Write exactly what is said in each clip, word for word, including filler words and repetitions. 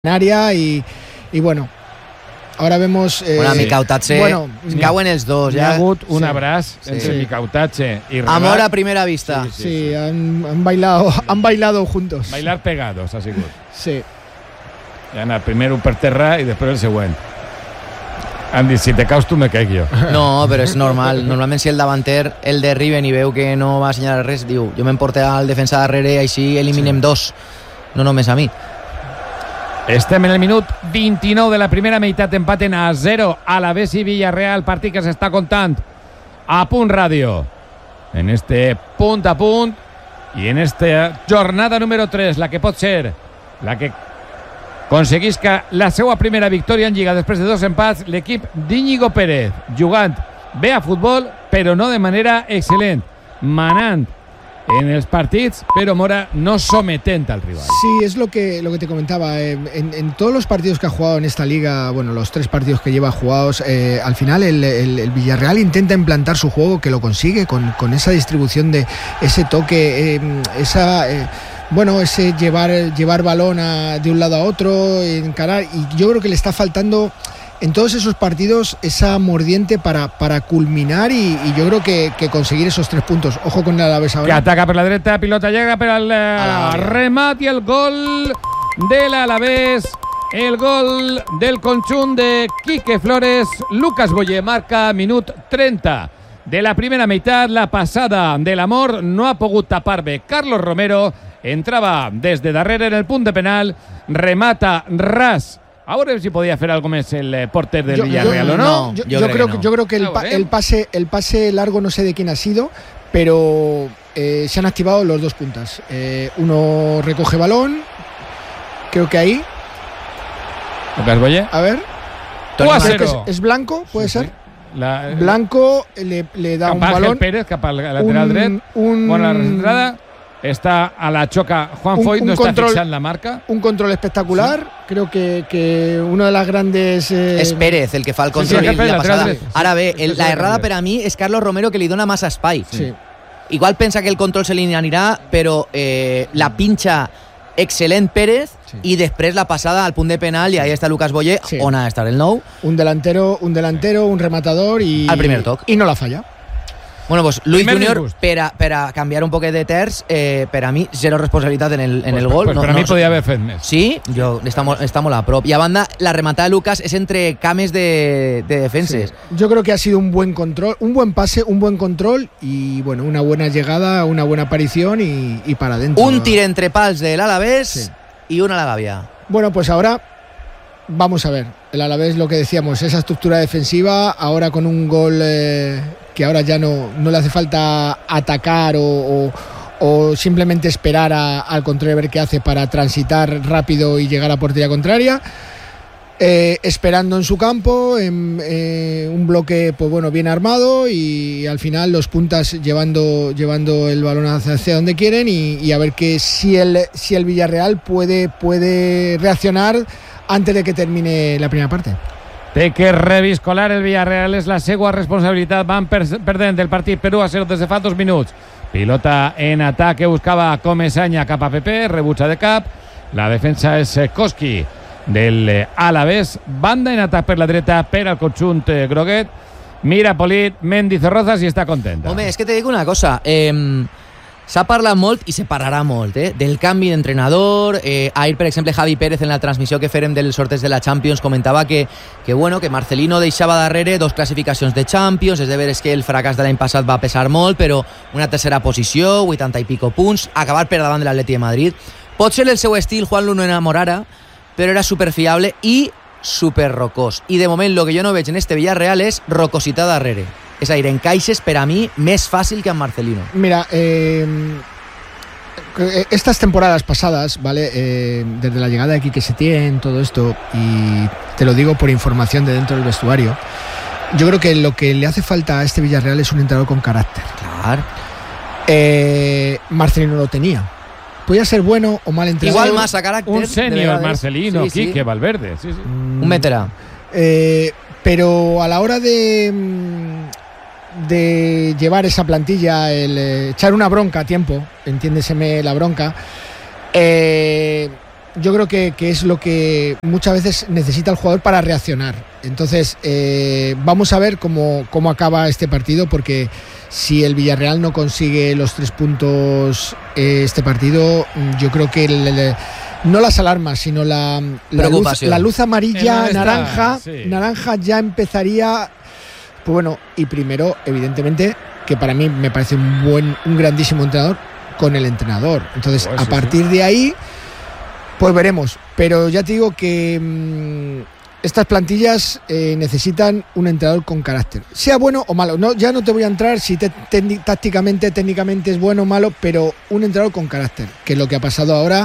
área y, y bueno, ahora vemos... Eh, bueno, Micautatge, bueno, cauen els dos. Hi ha ja. hagut un sí, abraç sí. entre sí. Micautatge y Rabat. Amor a primera vista. Sí, sí, sí, sí. Han, han, bailado, han bailado juntos. Bailar pegados, ha sigut. Sí. I han anat primer un per terra i després el següent. Han dit, si te caus tu me caic jo. No, però és normal. Normalment si el davanter el derriben i veu que no va assenyalar res, diu, jo m'emporte al defensa darrere i així eliminem sí. dos, no només a mi. Estem en el minut vint-i-nou de la primera meitat, empaten a zero Alavés i Villarreal, partit que s'està contant a Punt Ràdio en este punt a punt i en esta jornada número tres, la que pot ser la que aconseguisca la seva primera victòria en Lliga després de dos empats, l'equip d'Íñigo Pérez, jugant bé a futbol però no de manera excel·lent, manant en els partits, pero Mora no sometiendo al rival. Sí, es lo que, lo que te comentaba. Eh, en, en todos los partidos que ha jugado en esta liga, bueno, los tres partidos que lleva jugados, eh, al final el, el, el Villarreal intenta implantar su juego, que lo consigue con, con esa distribución de ese toque, eh, esa... Eh, bueno, ese llevar, llevar balón a, de un lado a otro, encarar, y yo creo que le está faltando en todos esos partidos esa mordiente para, para culminar y, y yo creo que, que conseguir esos tres puntos. Ojo con el Alavés ahora. Que ataca por la derecha, pilota llega, pero el uh, remate y el gol del Alavés. El gol del conjunt de Quique Flores. Lucas Boye marca minut trenta de la primera meitat. La passada de l'amor no ha pogut tapar bé Carlos Romero. Entrava des de darrere en el punt de penal. Remata ras. A ver si podía hacer algo más el porter del yo, Villarreal yo, o no. no yo, yo, yo, creo que no. yo creo que el, pa, el, pase, el pase largo no sé de quién ha sido, pero eh, se han activado los dos puntas. Eh, uno recoge balón, creo que ahí. Lucas Boye. A ver. Es, es Blanco, puede sí, ser. Sí. La, Blanco le, le da un balón. Pérez, cap al lateral un, dret. Un, Bona recentrada. Está a la choca Juan un, Foyt, no un está control, fixant la marca. Un control espectacular. Sí. Creo que, que una de las grandes... Eh... És Pérez el que fa el control. Sí, sí, la passada. Ara bé, el, la errada per a mi és Carlos Romero, que li dona massa espai. Sí. Igual pensa que el control se li anirà, però eh, la pinxa excel·lent Pérez sí. i després la passada al punt de penal i ahí està Lucas Boye, sí. on ha d'estar el nou. Un delantero, un delantero, un rematador i... Al primer toc. I no la falla. Bueno, pues Luis Primer Junior, per a, per a canviar un poquet de terç, eh, per a mi, zero responsabilitat en el, en pues, el gol. Pues no, per a no, mi podia haver fet més. Sí, jo, està, molt, està molt a prop. I a banda, la rematada de Lucas és entre cames de, de defenses. Sí. Yo creo que ha sido un buen control, un buen pase, un buen control y, bueno, una buena llegada, una buena aparición y, y para adentro. Un tir entre pals del Alavés sí. y una a la gavia. Bueno, pues ahora vamos a ver. El Alavés, lo que decíamos, esa estructura defensiva, ahora con un gol... Eh, que ahora ya no, no le hace falta atacar o, o, o simplemente esperar a, al contrario a ver qué hace para transitar rápido y llegar a portería contraria, eh, esperando en su campo, en eh, un bloque pues bueno, bien armado y, y al final los puntas llevando, llevando el balón hacia, hacia donde quieren y, y a ver que si el, si el Villarreal puede, puede reaccionar antes de que termine la primera parte. Té que reviscolar el Villarreal, és la seva responsabilitat. Van per perdent el partit Perú a zero des de fa dos minuts. Pilota en atac que buscava Comesaña cap a Pepe, rebutja de cap. La defensa és Koski del Alavés. Banda en atac per la dreta per al conjunt groguet. Mira Polit, Méndez Rozas i està contenta. Home, és que te dic una cosa. Eh... S'ha parlat molt i se parlarà molt eh, del canvi d'entrenador. Eh, ahir, per exemple, Javi Pérez en la transmissió que fèrem dels sorteig de la Champions comentava que, que, bueno, que Marcelino deixava darrere dos classificacions de Champions. És de veres que el fracàs de l'any passat va pesar molt, però una tercera posició, vuitanta i pico punts, acabar per davant de l'Atleti de Madrid. Pot ser el seu estil, Juan Lu no enamorara, però era superfiable i superrocós. I de moment el que jo no veig en este Villarreal és rocositat darrere. És a dir, encaixes per a mi més fàcil que en Marcelino. Mira, eh, estas temporadas pasadas, ¿vale? Eh, desde la llegada de Quique Setién, todo esto, y te lo digo por información de dentro del vestuario, yo creo que lo que le hace falta a este Villarreal es un entrenador con carácter. Claro. Eh, Marcelino lo tenía. Podía ser bueno o mal entrenador. Igual más a carácter. Un senior Marcelino, sí, Quique sí. Valverde. Sí, sí. Un veterano. Eh, pero a la hora de... de llevar esa plantilla, el eh, echar una bronca a tiempo, entiéndeseme la bronca, eh, yo creo que, que es lo que muchas veces necesita el jugador para reaccionar. Entonces, eh, vamos a ver cómo, cómo acaba este partido, porque si el Villarreal no consigue los tres puntos eh, este partido, yo creo que el, el, no las alarmas, sino la, la, luz, la luz amarilla, naranja, sí. naranja ya empezaría. Pues bueno, y primero, evidentemente, que para mí me parece un buen, un grandísimo entrenador, con el entrenador. Entonces, pues a sí, partir sí. de ahí, pues veremos. Pero ya te digo que mmm, estas plantillas eh, necesitan un entrenador con carácter, sea bueno o malo. No, ya no te voy a entrar si te, te, tácticamente, técnicamente es bueno o malo, pero un entrenador con carácter, que es lo que ha pasado ahora.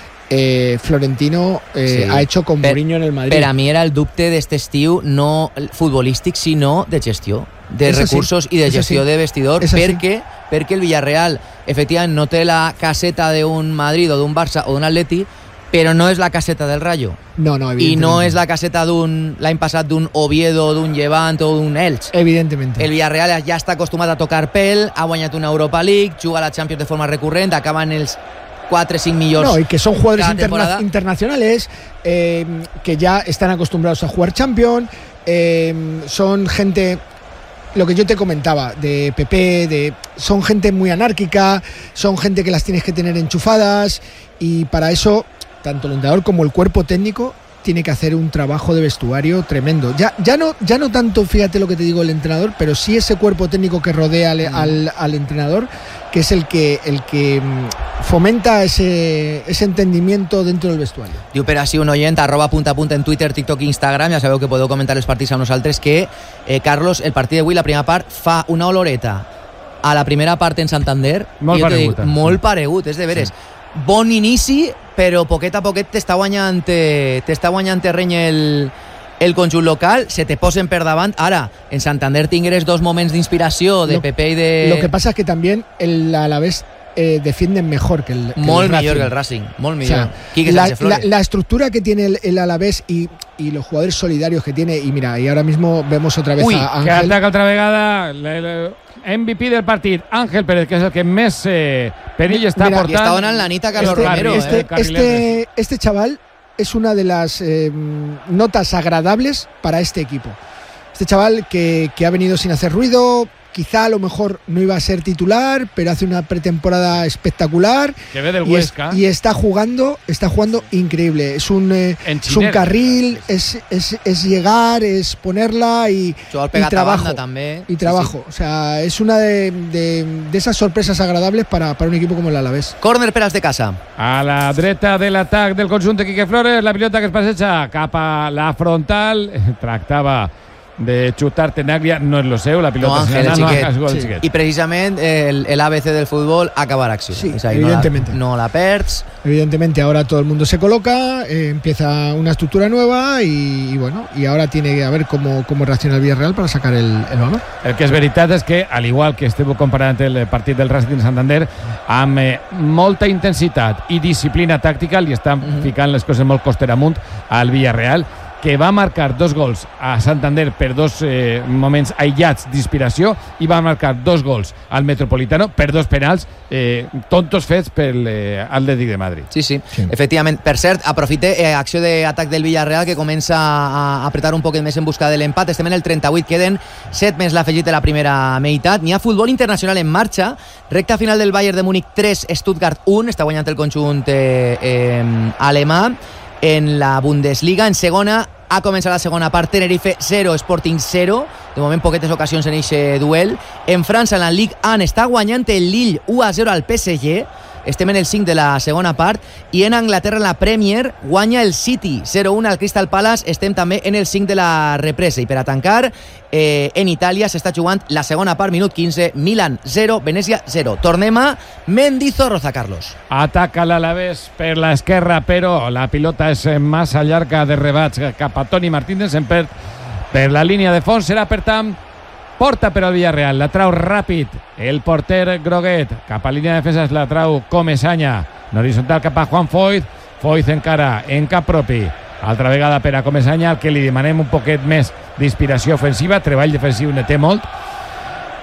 Eh, Florentino eh, sí. ha hecho con Mourinho en el Madrid. Pero a mí era el dubte d'este estiu no futbolístic, sinó de gestió de és recursos així, i de gestió de vestidor, perquè, perquè el Villarreal efectivament no té la caseta d'un Madrid o d'un Barça o d'un Atleti, però no és la caseta del Rayo. No, no, I no és la caseta d'un l'any passat d'un Oviedo, d'un Levante o d'un Elche. Evidentment. El Villarreal ja està acostumat a tocar pèl, ha guanyat una Europa League, juga a la Champions de forma recurrent, acaben els cuatro o cinco millones. No, y que son jugadores interna- internacionales eh, que ya están acostumbrados a jugar Champions, eh, son gente, lo que yo te comentaba, de Pepe, de, son gente muy anárquica, son gente que las tienes que tener enchufadas, y para eso, tanto el entrenador como el cuerpo técnico tiene que hacer un trabajo de vestuario tremendo. Ya, ya, no, ya no tanto, fíjate lo que te digo, el entrenador, pero sí ese cuerpo técnico que rodea al, al, al entrenador, que es el que, el que fomenta ese, ese entendimiento dentro del vestuario. Diu per així un oient, arroba punta a punta en Twitter, TikTok i Instagram, ja sabeu que podeu comentar els partits amb nosaltres, que eh, Carlos, el partit d'avui, la primera part, fa una oloreta a la primera part en Santander, molt paregut, dic, molt paregut, és de veres. Sí. Bon inici, però poquet a poquet t'està guanyant, t'està guanyant terreny el, el conjunt local, se te posen per davant. Ara, en Santander tingueres dos moments d'inspiració de lo, Pepe y de... Lo que pasa es que también el Alavés eh, defienden mejor que el, que molt el Racing. millor que el Racing, molt millor. O sea, la, la, la estructura que tiene el, el Alavés y, y los jugadores solidarios que tiene, y mira, y ahora mismo vemos otra vez Uy, a Ángel. que ataca otra vegada el M V P del partit, Ángel Pérez, que és el que més eh, perill està mira, portant. I està donant la nit a Carlos este, Romero. Este, eh? este, este chaval es una de las eh, notas agradables para este equipo. Este chaval que, que ha venido sin hacer ruido, quizá a lo mejor no iba a ser titular, pero hace una pretemporada espectacular. Que ve del y Huesca. Es, y está jugando, está jugando increíble. Es un, eh, es un carril, es, es, es llegar, es ponerla y, y trabajo. També. Y trabajo. Sí, sí. O sea, es una de, de, de esas sorpresas agradables para, para un equipo como el Alavés. Córner per als de casa. A la dreta de l'atac del conjunt de Quique Flores, la pilota que es passeja cap a la frontal. Tractava de xutar Tenaglia, no és lo seu, la pilota no, Ángel, no, xiquet. no, Sí. I precisament el, el A B C del fútbol acabar acció. Sí, o sea, evidentemente. No la, no la perds. Evidentemente ahora todo el mundo se coloca, eh, empieza una estructura nueva y, y bueno, y ahora tiene que ver cómo, cómo reacciona el Villarreal para sacar el, el balón. El que és veritat és que, al igual que esteu comparant el partit del Racing de Santander, amb eh, molta intensitat i disciplina tàctica li estan mm-hmm. ficant les coses molt coster amunt al Villarreal, que va marcar dos gols a Santander per dos eh, moments aïllats d'inspiració i va marcar dos gols al Metropolitano per dos penals eh, tontos fets pel eh, Atlètic de Madrid. Sí, sí, sí, efectivament. Per cert, aprofite eh, acció d'atac del Villarreal que comença a apretar un poquet més en busca de l'empat. Estem en el trenta-vuit, queden set més l'afegit de la primera meitat. N'hi ha futbol internacional en marxa. Recta final del Bayern de Múnich tres, Stuttgart un. Està guanyant el conjunt eh, eh, alemà. En la Bundesliga, en segona, ha començat la segona part, Tenerife zero, Sporting zero, de moment poquetes ocasions en aquest duel. En França, en la Ligue un, està guanyant el Lille u a zero al P S G, estem en el cinc de la segona part, i en Anglaterra, en la Premier, guanya el City zero un al Crystal Palace, estem també en el cinc de la represa. I per a tancar, eh, en Itàlia s'està jugant la segona part, minut quinze, Milan zero, Venècia zero. Tornem a Mendizorroza, Carlos. Ataca l'Alavés per l'esquerra, però la pilota és massa llarga de rebats cap a Toni Martínez, en perd per la línia de fons, serà per tant porta per al Villarreal, la trau ràpid el porter groguet, cap a línia de defenses la trau Comesaña, en horitzontal cap a Juan Foyth, Foyth encara en cap propi, altra vegada per a Comesaña, al que li demanem un poquet més d'inspiració ofensiva, treball defensiu ne té molt,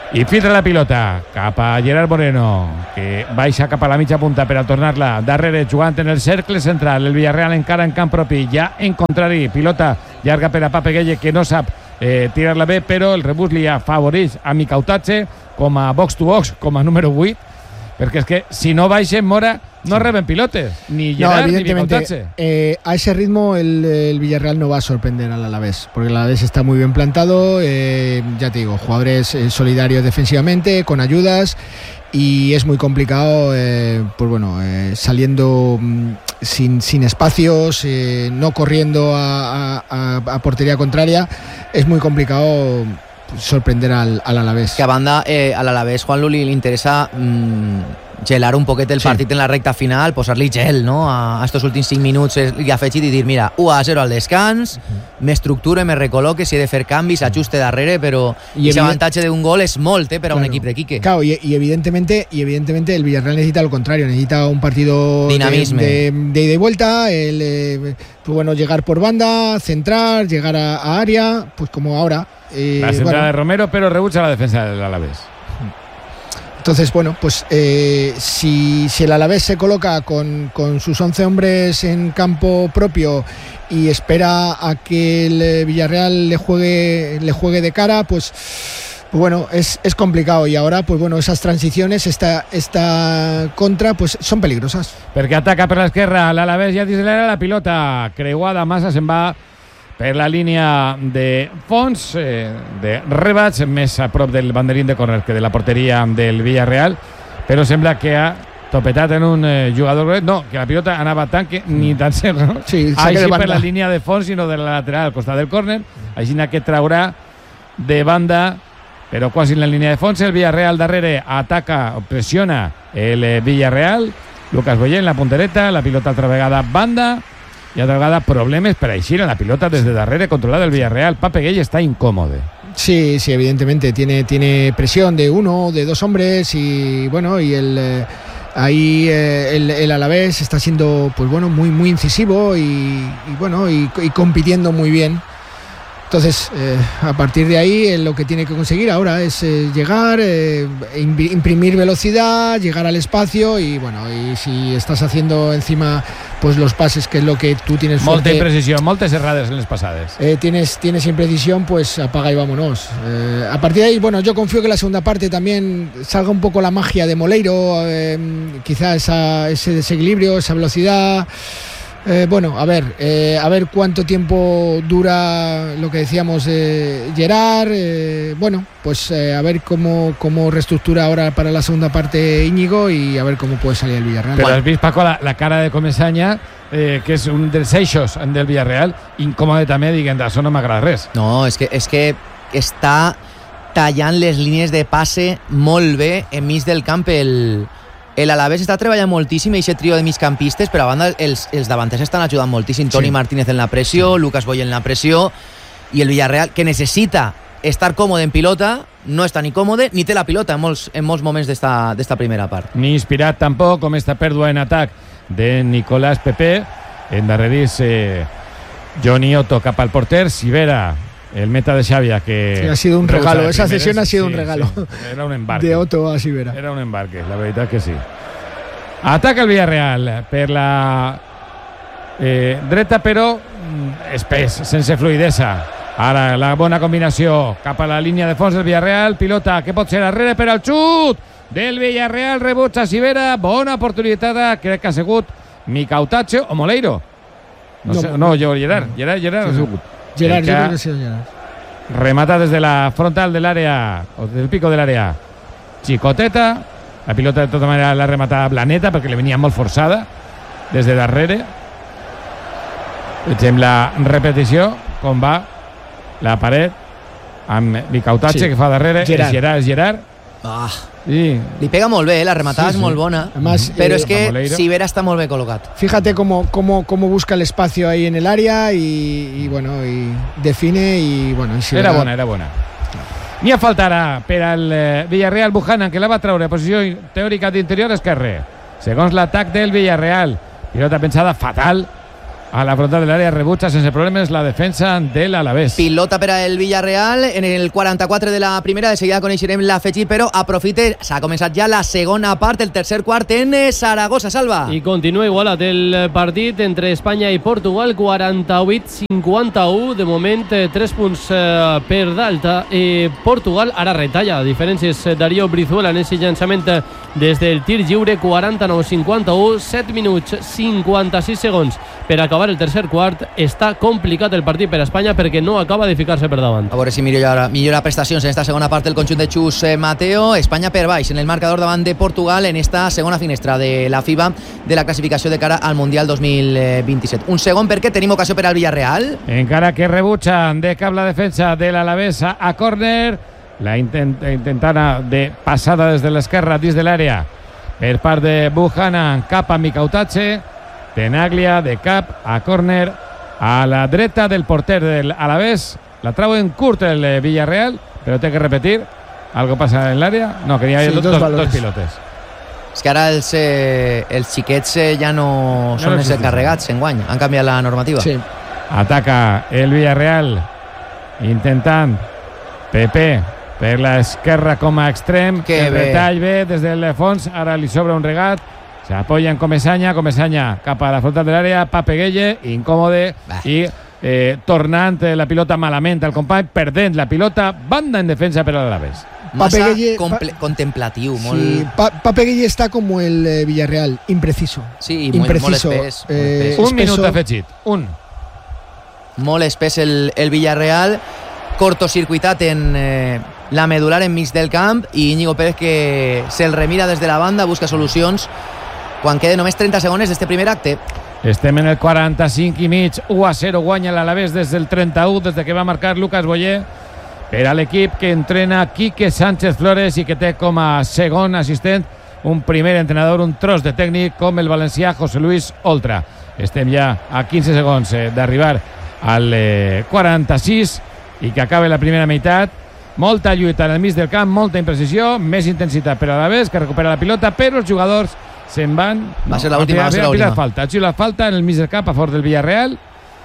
i filtra la pilota cap a Gerard Moreno, que baixa cap a la mitja punta per a tornar-la darrere, jugant en el cercle central. El Villarreal encara en camp propi, ja en contrari, pilota llarga per a Pape Gueye, que no sap eh, tirar-la bé, però el rebús li afavoreix a Mikautadze com a box to box, com a número vuit, perquè és que si no baixen, Mora, no reben pilotes, ni Gerard no, ni evidentemente, Mikautadze. Eh, a ese ritmo el, el Villarreal no va a sorprender al Alavés, porque el Alavés está muy bien plantado, eh, ya te digo, jugadores eh, solidarios defensivamente, con ayudas, y es muy complicado, eh, pues bueno, eh, saliendo mm, sin, sin espacios, eh, no corriendo a, a, a portería contraria, es muy complicado sorprender al, al Alavés. Que a banda, eh, al Alavés, Juan Luli, le interesa mmm, gelar un poquet el sí. partit en la recta final, posar-li gel, no?, a, a estos últims cinc minuts i afegit i dir, mira, u a zero al descans, uh-huh. m'estructure, me recol·loque, si he de fer canvis, ajuste darrere, però ese avantatge d'un gol és molt, eh, per a claro. un equip de Quique. Claro, y, y evidentemente y evidentemente el Villarreal necesita lo contrario, necesita un partido dinamismo, de, de, de ida y vuelta, el, eh, pues bueno, llegar por banda, centrar, llegar a, a área, pues como ahora. Eh, la centrada bueno. de Romero, pero rebucha la defensa del Alavés. Entonces, bueno, pues eh, si, si el Alavés se coloca con, con sus once hombres en campo propio y espera a que el Villarreal le juegue, le juegue de cara, pues, pues bueno, es, es complicado. Y ahora, pues bueno, esas transiciones, esta, esta contra, pues son peligrosas. Perquè ataca per l'esquerra l'Alavés, ja dislera la pilota creuada, massa se'n va per la línia de fons, eh, de rebats, més a prop del banderín de córner que de la porteria del Villarreal, però sembla que ha topetat en un eh, jugador, no, que la pilota anava tant que ni tan cert, no? Sí, així per la línia de fons, sinó de la lateral al costat del córner, així que traurà de banda, però quasi en la línia de fons. El Villarreal darrere ataca, pressiona el eh, Villarreal, Lucas Boyer en la puntereta, la pilota altra vegada banda, y otra vegada problemes per eixir en la pilota desde darrere, controlada el Villarreal. Pape Gueye está incómodo. Sí, sí, evidentemente tiene, tiene presión de uno, de dos hombres, y bueno, y el eh, ahí eh, el, el Alavés está siendo, pues bueno, muy muy incisivo y, y bueno y, y compitiendo muy bien. Entonces, eh, a partir de ahí, eh, lo que tiene que conseguir ahora es eh, llegar, eh, imprimir velocidad, llegar al espacio y bueno, y si estás haciendo encima pues los pases, que es lo que tú tienes molta fuerte, imprecisión, moltes errades en les passades. Eh, tienes, tienes imprecisión, pues apaga y vámonos. Eh, a partir de ahí, bueno, yo confío que la segunda parte también salga un poco la magia de Moleiro, eh, quizá esa, ese desequilibrio, esa velocidad. Eh, bueno, a ver, eh, a ver cuánto tiempo dura lo que decíamos eh, Gerard, eh, bueno, pues eh, a ver cómo, cómo reestructura ahora para la segunda parte Íñigo y a ver cómo puede salir el Villarreal. Pero has vist, Paco, la, la cara de Comesaña, eh, que és un dels eixos del Villarreal, incòmode també, diguem, això no m'agrada res. No, és que, és que està tallant les línies de passe molt bé enmig del camp el... El Alavés està treballant moltíssim i aquest trio de migcampistes, però a banda els, els davanters estan ajudant moltíssim. Toni sí. Martínez en la pressió, sí. Lucas Boyer en la pressió, i el Villarreal, que necessita estar còmode en pilota, no està ni còmode ni té la pilota en molts, en molts moments d'esta, d'esta primera part. Ni inspirat tampoc, com esta pèrdua en atac de Nicolás Pepe. Endarrerís eh, Johnny Otto cap al porter, Sivera, el meta de Xàbia, que... Sí, ha sido un regalo, esa cesión ha sido sí, un regalo. Sí. Era un embarque. De Otto a Sivera. Era un embarque, la veritat que sí. Ataca el Villarreal per la eh, dreta, però espès, sense fluidesa. Ara la bona combinació cap a la línia de fons del Villarreal, pilota que pot ser darrere per al xut del Villarreal, rebutja Sivera, bona oportunitat, crec que ha sigut Mikautadze o Moleiro. No, no, sé, no jo, Gerard, Gerard, Gerard, sí, sí. Gerard, yo creo que sí, Gerard. Remata desde la frontal del área, o del pico del área, Chicoteta. La pilota de tota manera la remata Blaneta perquè li venia molt forçada des de darrere. Vegem la repetició, com va la paret amb Mikautadze, sí. que fa darrere. Gerard. És Gerard, és Gerard. Ah. Sí. Li pega molt bé, la rematada sí, sí. és molt bona. Además, pero eh, es que Sivera está muy bien colocado. Fíjate cómo, cómo, cómo busca el espacio ahí en el área y, y bueno, y define y bueno. Y Sivera... Era buena, era buena. N'hi ha faltarà per al eh, Villarreal. Buchanan, que la va treure a posició teòrica d'interior esquerre. Segons l'atac del Villarreal. Pilota pensada fatal a la frontal del área, rebutja sense problemes la defensa de l'Alavés. Pilota per al Villarreal en el quaranta-quatre de la primera, de seguida coneixerem l'afegit, però aprofite, s'ha començat ja la segona part, el tercer quart en Saragossa, Salva. I continua igualat el partit entre Espanya i Portugal, quaranta-vuit cinquanta-u, de moment tres punts per dalt. Eh, Portugal ara retalla diferències. Darío Brizuela en aquest llançament des del tir lliure, quaranta-nou cinquanta-u, set minuts cinquanta-sis segons per acabar el tercer quart. Està complicat el partit per a Espanya perquè no acaba de ficar-se per davant. A veure si millora, millora prestacions en esta segona part del conjunt de Xus Mateo. Espanya per baix en el marcador davant de Portugal en esta segona finestra de la FIBA de la classificació de cara al Mundial dos mil vint-i-set. Un segon perquè tenim ocasió per al Villarreal. Encara que rebutxen de cap la defensa de l'Alavés a córner, la intent, intentana de passada des de l'esquerra dins de l'àrea per part de Buchanan cap a Mikautache. Tenaglia de cap a córner a la dreta del porter del Alavés. La trau en curt el Villarreal, però té que repetir. Algo passa en l'àrea? No, que n'hi ha sí, dos, dos, dos pilotes. És que ara els, eh, els xiquets eh, ja no, no són els encarregats enguany. Han canviat la normativa. Sí. Ataca el Villarreal intentant Pepe per l'esquerra com a extrem. Que el bé. retall bé des del fons. Ara li sobra un regat. S'apoya en Comesaña. Comesaña cap a la frontal de l'àrea. Pape Gueye, incòmode. Bah. I eh, tornant la pilota malament al company, perdent la pilota. Banda en defensa per a l'Alavés. Massa Gueye, comple- pa- contemplatiu. Molt... Sí, pa- Pape Gueye está como el eh, Villarreal, impreciso. Sí, impreciso. Molt espès, eh, molt espès. Un minut afegit. Un. Molt espès el, el Villarreal, cortocircuitat en eh, la medular enmig del camp, i Íñigo Pérez que se'l remira des de la banda, busca solucions quan queden només trenta segons d'este primer acte. Estem en el quaranta-cinc i mig, u a zero guanya l'Alavés des del trenta-u, des de que va marcar Lucas Boyer per a l'equip que entrena Quique Sánchez Flores i que té com a segon assistent un primer entrenador, un tros de tècnic com el valencià José Luis Oltra. Estem ja a quinze segons eh, d'arribar al eh, quaranta-sis i que acabe la primera meitat. Molta lluita en el mig del camp, molta imprecisió, més intensitat per a l'Alavés, que recupera la pilota, però els jugadors se'n van. Va ser l'última, va ser l'última. Falta, ha la falta en el mig del camp a favor del Villarreal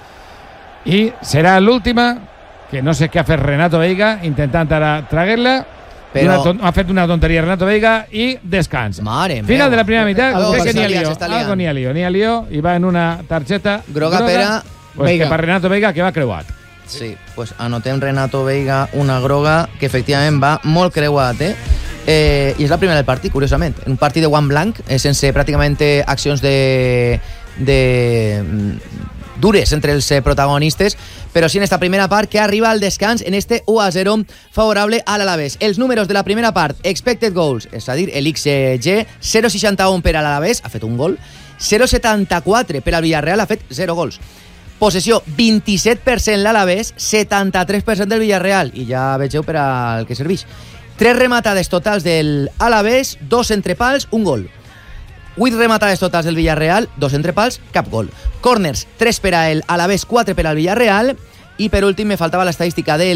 i serà l'última, que no sé què ha fet Renato Veiga intentant ara traguer-la. Però... Ton- ha fet una tonteria Renato Veiga i descans. Mare Final meu. de la primera meitat, Algo crec que n'hi ha s'està liant, lío. s'està liant. Algo n'hi ha lío, n'hi ha lío i va en una targeta Groga per a pues Veiga. que per Renato Veiga, que va creuat. Sí, pues anotem Renato Veiga una groga que efectivament va molt creuat, eh? Eh, i és la primera del partit, curiosament, un partit de guant blanc, eh, sense pràcticament accions de, de dures entre els eh, protagonistes, però sí en esta primera part que arriba al descans en este u a zero favorable a l'Alavés. Els números de la primera part, expected goals, és a dir, el X G, zero coma seixanta-u per a l'Alavés, ha fet un gol, zero coma setanta-quatre per al Villarreal, ha fet zero gols. Possessió, vint-i-set per cent l'Alavés, setanta-tres per cent del Villarreal, i ja vegeu per al que serveix. Tres rematades totals del Alavés, dos entrepals, un gol. Vuit rematades totals del Villarreal, dos entrepals, cap gol. Corners, tres per a el Alavés, quatre per al Villarreal, i per últim me faltava l'estadística de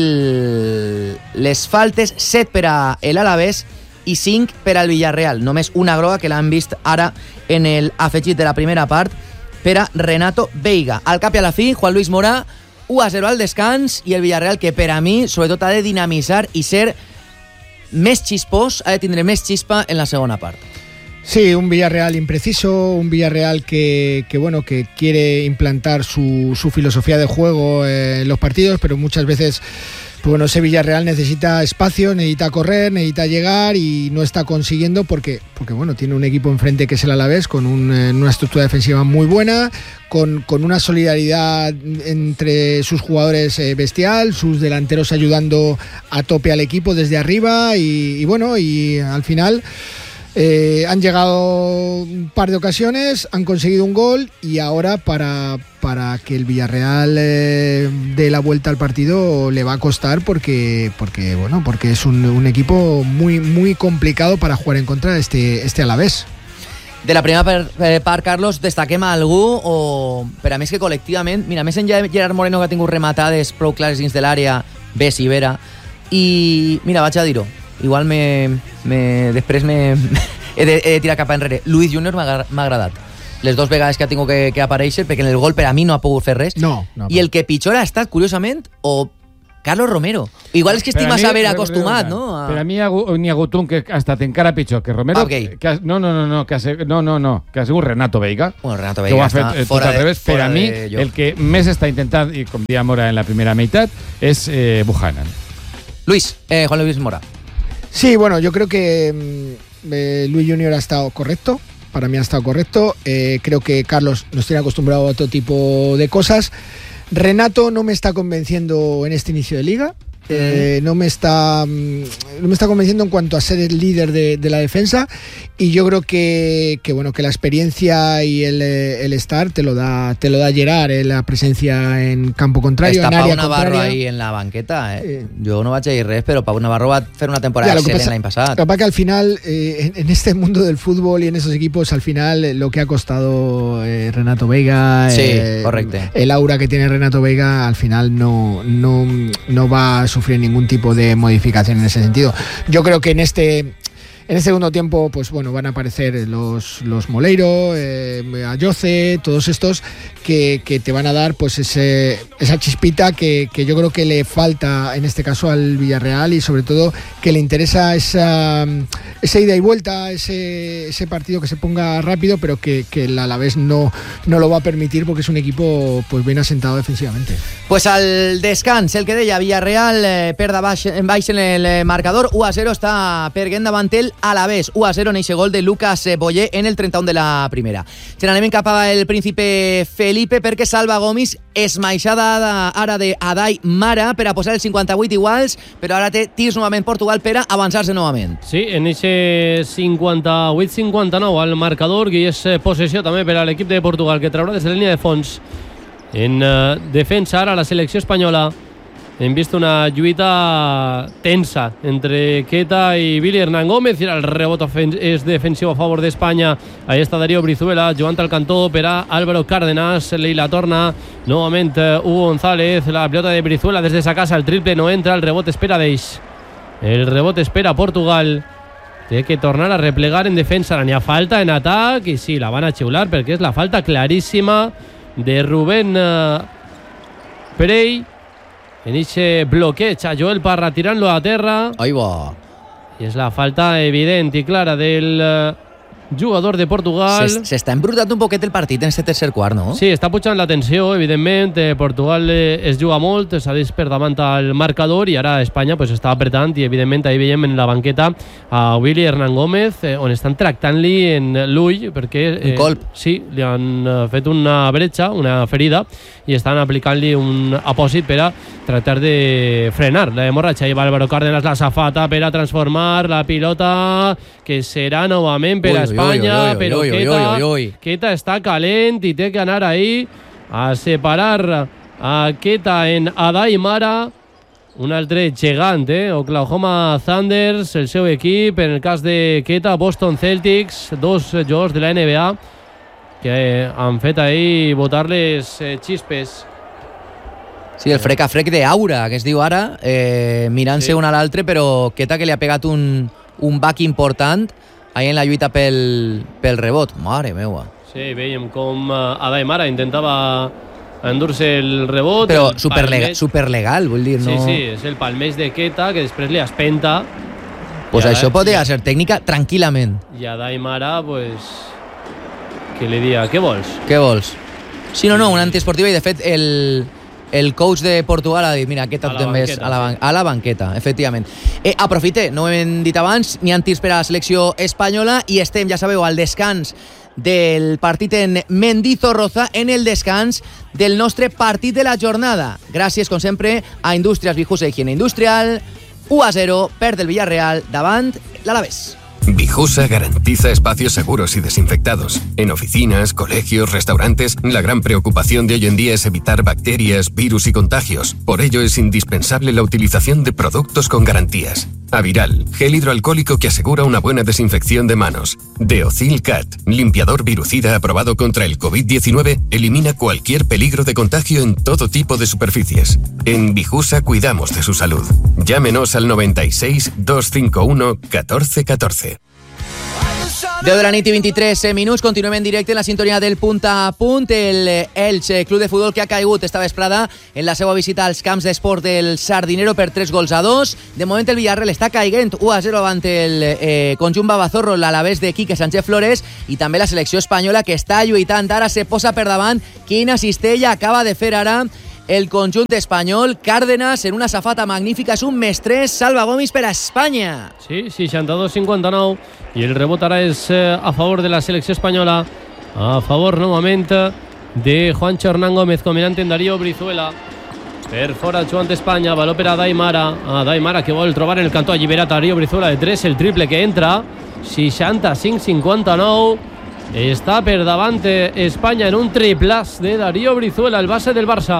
les faltes, set per a l'Alavés i cinc per al Villarreal. Només una groga que l'han vist ara en el afegit de la primera part per a Renato Veiga. Al cap i a la fi, Juan Luis Mora, u a zero al descans, i el Villarreal que per a mi sobretot ha de dinamitzar i ser més xispós, ha de tindre més xispa en la segona part. Sí, un Villarreal impreciso, un Villarreal que, que bueno, que quiere implantar su, su filosofía de juego en los partidos, pero muchas veces, pues bueno, ese Villarreal necesita espacio, necesita correr, necesita llegar y no está consiguiendo porque, porque bueno, tiene un equipo enfrente que es el Alavés con un, una estructura defensiva muy buena, con, con una solidaridad entre sus jugadores eh, bestial, sus delanteros ayudando a tope al equipo desde arriba y, y bueno, y al final... Eh, han llegado un par de ocasiones, han conseguido un gol y ahora para, para que el Villarreal eh, dé la vuelta al partido le va a costar porque, porque, bueno, porque es un, un equipo muy, muy complicado para jugar en contra de este, este Alavés. De la primera part, part, Carlos, destaquem a algú o per a més que col·lectivament, mira, més enllà de Gerard Moreno que ha tingut rematades prou clares dins de l'àrea, Bessi, Vera, i mira, vaig a dir-ho, igual me, me, després me, he, de, he de tirar cap enrere. Luis Júnior m'ha, m'ha agradat. les dues vegades que ha tingut que, que aparèixer, perquè en el gol per a mi no ha pogut fer res. No, no. I el que pitjor ha estat, curiosament, o Carlos Romero. Igual és que estic massa ben acostumat, no? A... Per a mi n'hi ha hagut un que ha estat encara pitjor que Romero. Ah, okay. que ha, no, no, no, no, que ha, no, no, no, que ha sigut Renato Veiga. Bueno, Renato Veiga que ho ha fet està tot al revés. Per a mi, jo. el que més està intentant, i com dèiem ara en la primera meitat, és eh, Buchanan. Luis, eh, Juan Luis Mora. Sí, bueno, yo creo que eh, Luis Junior ha estado correcto. Para mí ha estado correcto. Eh, creo que Carlos nos tiene acostumbrado a otro tipo de cosas. Renato no me está convenciendo en este inicio de liga. Eh, no me está no me está convenciendo en cuanto a ser el líder de, de la defensa, y yo creo que, que bueno que la experiencia y el, el estar te lo da te lo da Gerard, eh, la presencia en campo contrario, Està en área Pau Navarro contraria. ahí en la banqueta, eh? Eh. Jo no vaig a dir res, però Pau Navarro va fer una temporada Ya, lo que excelent pasa- l'any passat. Lo que pasa es que al final, eh, en, en este mundo del fútbol y en esos equipos, al final eh, lo que ha costado eh, Renato Veiga, Sí, eh, correcto. el aura que tiene Renato Veiga, al final no, no, no va a sufrir ningún tipo de modificación en ese sentido. Yo creo que en este en este segundo tiempo, pues bueno, van a aparecer los, los Moleiro, eh, Ayoce, todos estos que, que te van a dar pues ese, esa chispita que, que yo creo que le falta en este caso al Villarreal, y sobre todo que le interesa esa, esa ida y vuelta, ese, ese partido que se ponga rápido, pero que, que el Alavés no, no lo va a permitir porque es un equipo pues bien asentado defensivamente. Pues al descans, el que deia Villarreal eh, perda baix, baix en el eh, marcador, u a zero està perdent davant el Alavés, u a zero en eixe gol de Lucas eh, Boyer en el trenta-un de la primera. Se n'anem cap al príncipe Felipe perquè Salva Gomis esmaixada ara de Adai Mara per a posar els cinquanta-vuit iguals, però ara té tirs novament Portugal per a avançar-se novament. Sí, en eixe cinquanta-vuit cinquanta-nou al marcador, que és eh, possessió també per a l'equip de Portugal, que traurà des de la línia de fons. En uh, defensa ara la selecció espanyola. Hem vist una lluita tensa entre Queta i Billy Hernán Gómez, i el rebot és defensiu a favor d'Espanya. Ahí està Darío Brizuela jugant al cantó per a Álvaro Cárdenas. Leila torna novament uh, Hugo González, la pilota de Brizuela des de sa casa, el triple no entra, el rebot espera d'ells. El rebot espera Portugal. Té que tornar a replegar en defensa. N'hi ha falta en atac, i sí, la van a xiular perquè és la falta claríssima de Rubén uh, Perey en eixe bloqueig a Joel Parra tirant-lo a terra. Ahí va. I és la falta evident i clara del uh, jugador de Portugal. S'està embrutant un poquet el partit en este tercer quart, no? Sí, està pujant la tensió, evidentment. Eh, Portugal eh, es juga molt, s'ha vist per davant al marcador, i ara Espanya pues, està apretant, i evidentment ahí veiem en la banqueta a Willy Hernán Gómez, eh, on estan tractant-li en l'ull, perquè... Eh, un colp. Sí, li han eh, fet una bretxa, una ferida, i estan aplicant-li un apòsit per a tractar de frenar la hemorratxa. I va Álvaro Cárdenas, la safata per a transformar la pilota, que serà novament per a Espanya, Ui, ui, ui, però ui, ui, Queta, ui, ui. Queta està calent i té que anar ahí a separar a Queta en Adai Mara. Un altre gegant, eh? Oklahoma Thunders, el seu equip. En el cas de Queta, Boston Celtics, dos jugadors de la N B A que han fet ahí botar les eh, xispes. Sí, el frec a frec d'Aura, que es diu ara, eh, mirant-se Sí. un a l'altre, però Queta que li ha pegat un, un back important ahí en la lluita pel, pel rebot. Mare meua. Sí, veiem com uh, Adai Mara intentava endur-se el rebot. Però el superlegal, palmeig- superlegal, vull dir, no... Sí, sí, és el palmeig de Queta, que després li espenta. Pues I això Adai- podria ser tècnica tranquil·lament. I Adai Mara, pues, que li dia, què vols? Què vols? Sí, no, no, una antiesportiva, i de fet el, el coach de Portugal ha dit, mira, Queta A la també és banqueta, a la, ban sí. a la banqueta, efectivament. Eh, aprofite, no ho hem dit abans, n'hi ha tirs per a la selecció espanyola, i estem, ja sabeu, al descans del partit en Mendizorroza, en el descans del nostre partit de la jornada. Gràcies, com sempre, a Indústries Vijusa Higiene Industrial. u a zero, perd el Villarreal davant l'Alavés. Vijusa garantiza espacios seguros y desinfectados. En oficinas, colegios, restaurantes, la gran preocupación de hoy en día es evitar bacterias, virus y contagios. Por ello es indispensable la utilización de productos con garantías. Aviral, gel hidroalcohólico que asegura una buena desinfección de manos. Deocil Cat, limpiador virucida aprobado contra el covid diecinueve, elimina cualquier peligro de contagio en todo tipo de superficies. En Vijusa cuidamos de su salud. Llámenos al noventa y seis, doscientos cincuenta y uno, catorce catorce. deu de la nit i vint-i-tres minuts, continuem en directe en la sintonia del Punt a Punt. El Elche, club de futbol que ha caigut esta vesprada en la seva visita als camps d'esport del Sardinero per tres gols a dos. De moment el Villarreal està caiguent u a zero davant el eh, conjunt Babazorro, l'Alavés de Quique Sánchez Flores, i també la selecció espanyola que està lluitant. Ara se posa per davant. Quina cistella acaba de fer ara el conjunt espanyol. Cárdenas en una safata magnífica, és un mestrès. Salva Gomis per a Espanya. Sí, seixanta-dos cinquanta-nou, i el rebot ara és eh, a favor de la selecció espanyola, a favor novament de Juancho Hernán Gómez, combinant en Darío Brizuela. Per fora jugant Espanya, baló per a Daimara, a Daimara que vol trobar en el cantó, alliberat Darío Brizuela de tres, el triple que entra, seixanta-cinc cinquanta-nou. Està per davant Espanya en un triplàs de Darío Brizuela, el base del Barça.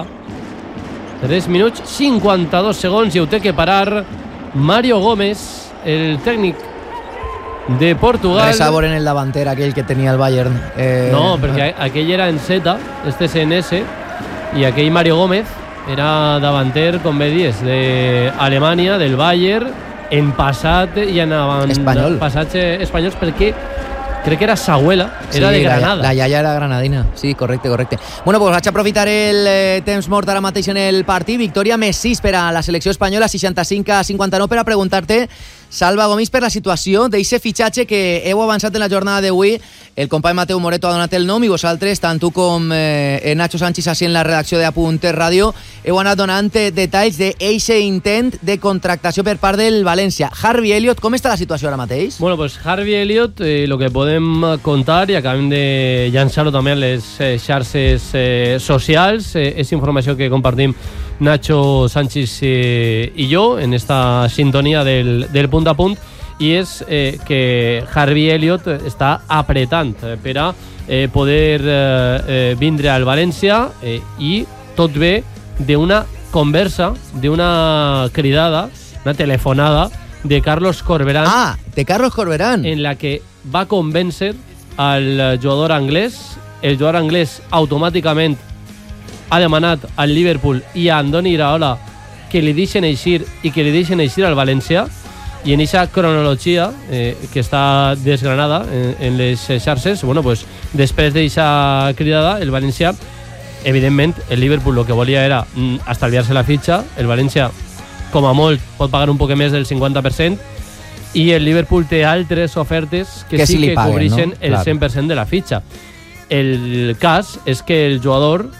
tres minuts cinquanta-dos segons i ho té que parar Mario Gómez, el tècnic de Portugal. Resabor en el davanter, aquell que tenia el Bayern. Eh... No, perquè aquell era en Z, este és en S, i aquell Mario Gómez era davanter, com bé dies, d'Alemanya, del Bayern, en passat i en avant... Espanyol. Passats espanyols, perquè crec que era Sahuela, era sí, de Granada. La, la iaia era granadina, sí, correcte, correcte. Bueno, pues vaig aprofitar el eh, temps mort ara mateix en el partit. Victòria més sis per a la selecció espanyola, seixanta-cinc a cinquanta-nou, per a preguntar-te, Salva Gomis, per la situació d'eixe fitxatge que heu avançat en la jornada d'avui. El company Mateu Moreto ha donat el nom i vosaltres, tant tu com eh, Nacho Sánchez així en la redacció de Apuntes Ràdio, heu anat donant detalls d'eixe intent de contractació per part del València. Harvey Elliott, com està la situació ara mateix? Bueno, pues Harvey Elliott, eh, lo que podem contar, i acabem de llançar-ho també a les eh, xarxes eh, socials, eh, és informació que compartim Nacho Sánchez eh, i jo en esta sintonia del, del punt a punt, i és eh, que Harvey Elliott està apretant per a eh, poder eh, eh, vindre al València, eh, i tot ve d'una conversa, d'una cridada, una telefonada de Carlos Corberán. Ah, de Carlos Corberán. En la que va convèncer al jugador anglès. El jugador anglès automàticament ha demanat al Liverpool i a Andoni Iraola que li deixen eixir i que li deixen eixir al València, i en aquesta cronologia eh, que està desgranada en, en les xarxes, bueno, pues, després d'aquesta cridada, el València, evidentment, el Liverpool el que volia era mm, estalviar-se la fitxa, el València, com a molt, pot pagar un poc més del cinquanta per cent, i el Liverpool té altres ofertes que, que sí que paguen, cobreixen, no? El claro. cent per cent de la fitxa. El cas és que el jugador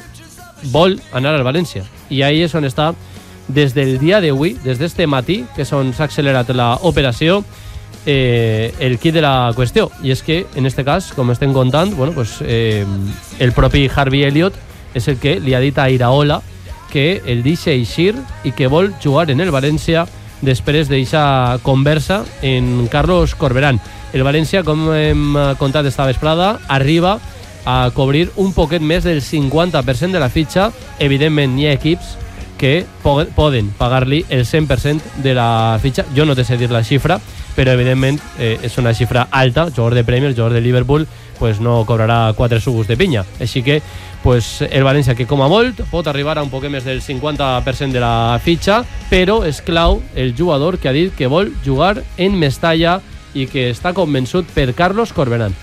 vol anar al València, i ahí és on està des del dia d'avui, des d'este matí, que és on s'ha accelerat l'operació, eh, el quid de la qüestió. I és que, en este cas, com estem contant, bueno, pues, eh, el propi Harvey Elliott és el que li ha dit a Iraola que el deixa eixir i que vol jugar en el València després d'aquesta conversa en Carlos Corberán. El València, com hem contat esta vesprada, arriba a cobrir un poquet més del cinquanta per cent de la fitxa. Evidentment, hi ha equips que po- poden pagar-li el cent per cent de la fitxa. Jo no te sé dir la xifra, però evidentment eh, és una xifra alta. Jugador de Premier, jugador de Liverpool, pues no cobrarà quatre sucos de pinya. Així que pues, el València, que com a molt pot arribar a un poquet més del cinquanta per cent de la fitxa, però és clau el jugador que ha dit que vol jugar en Mestalla i que està convençut per Carlos Corberán.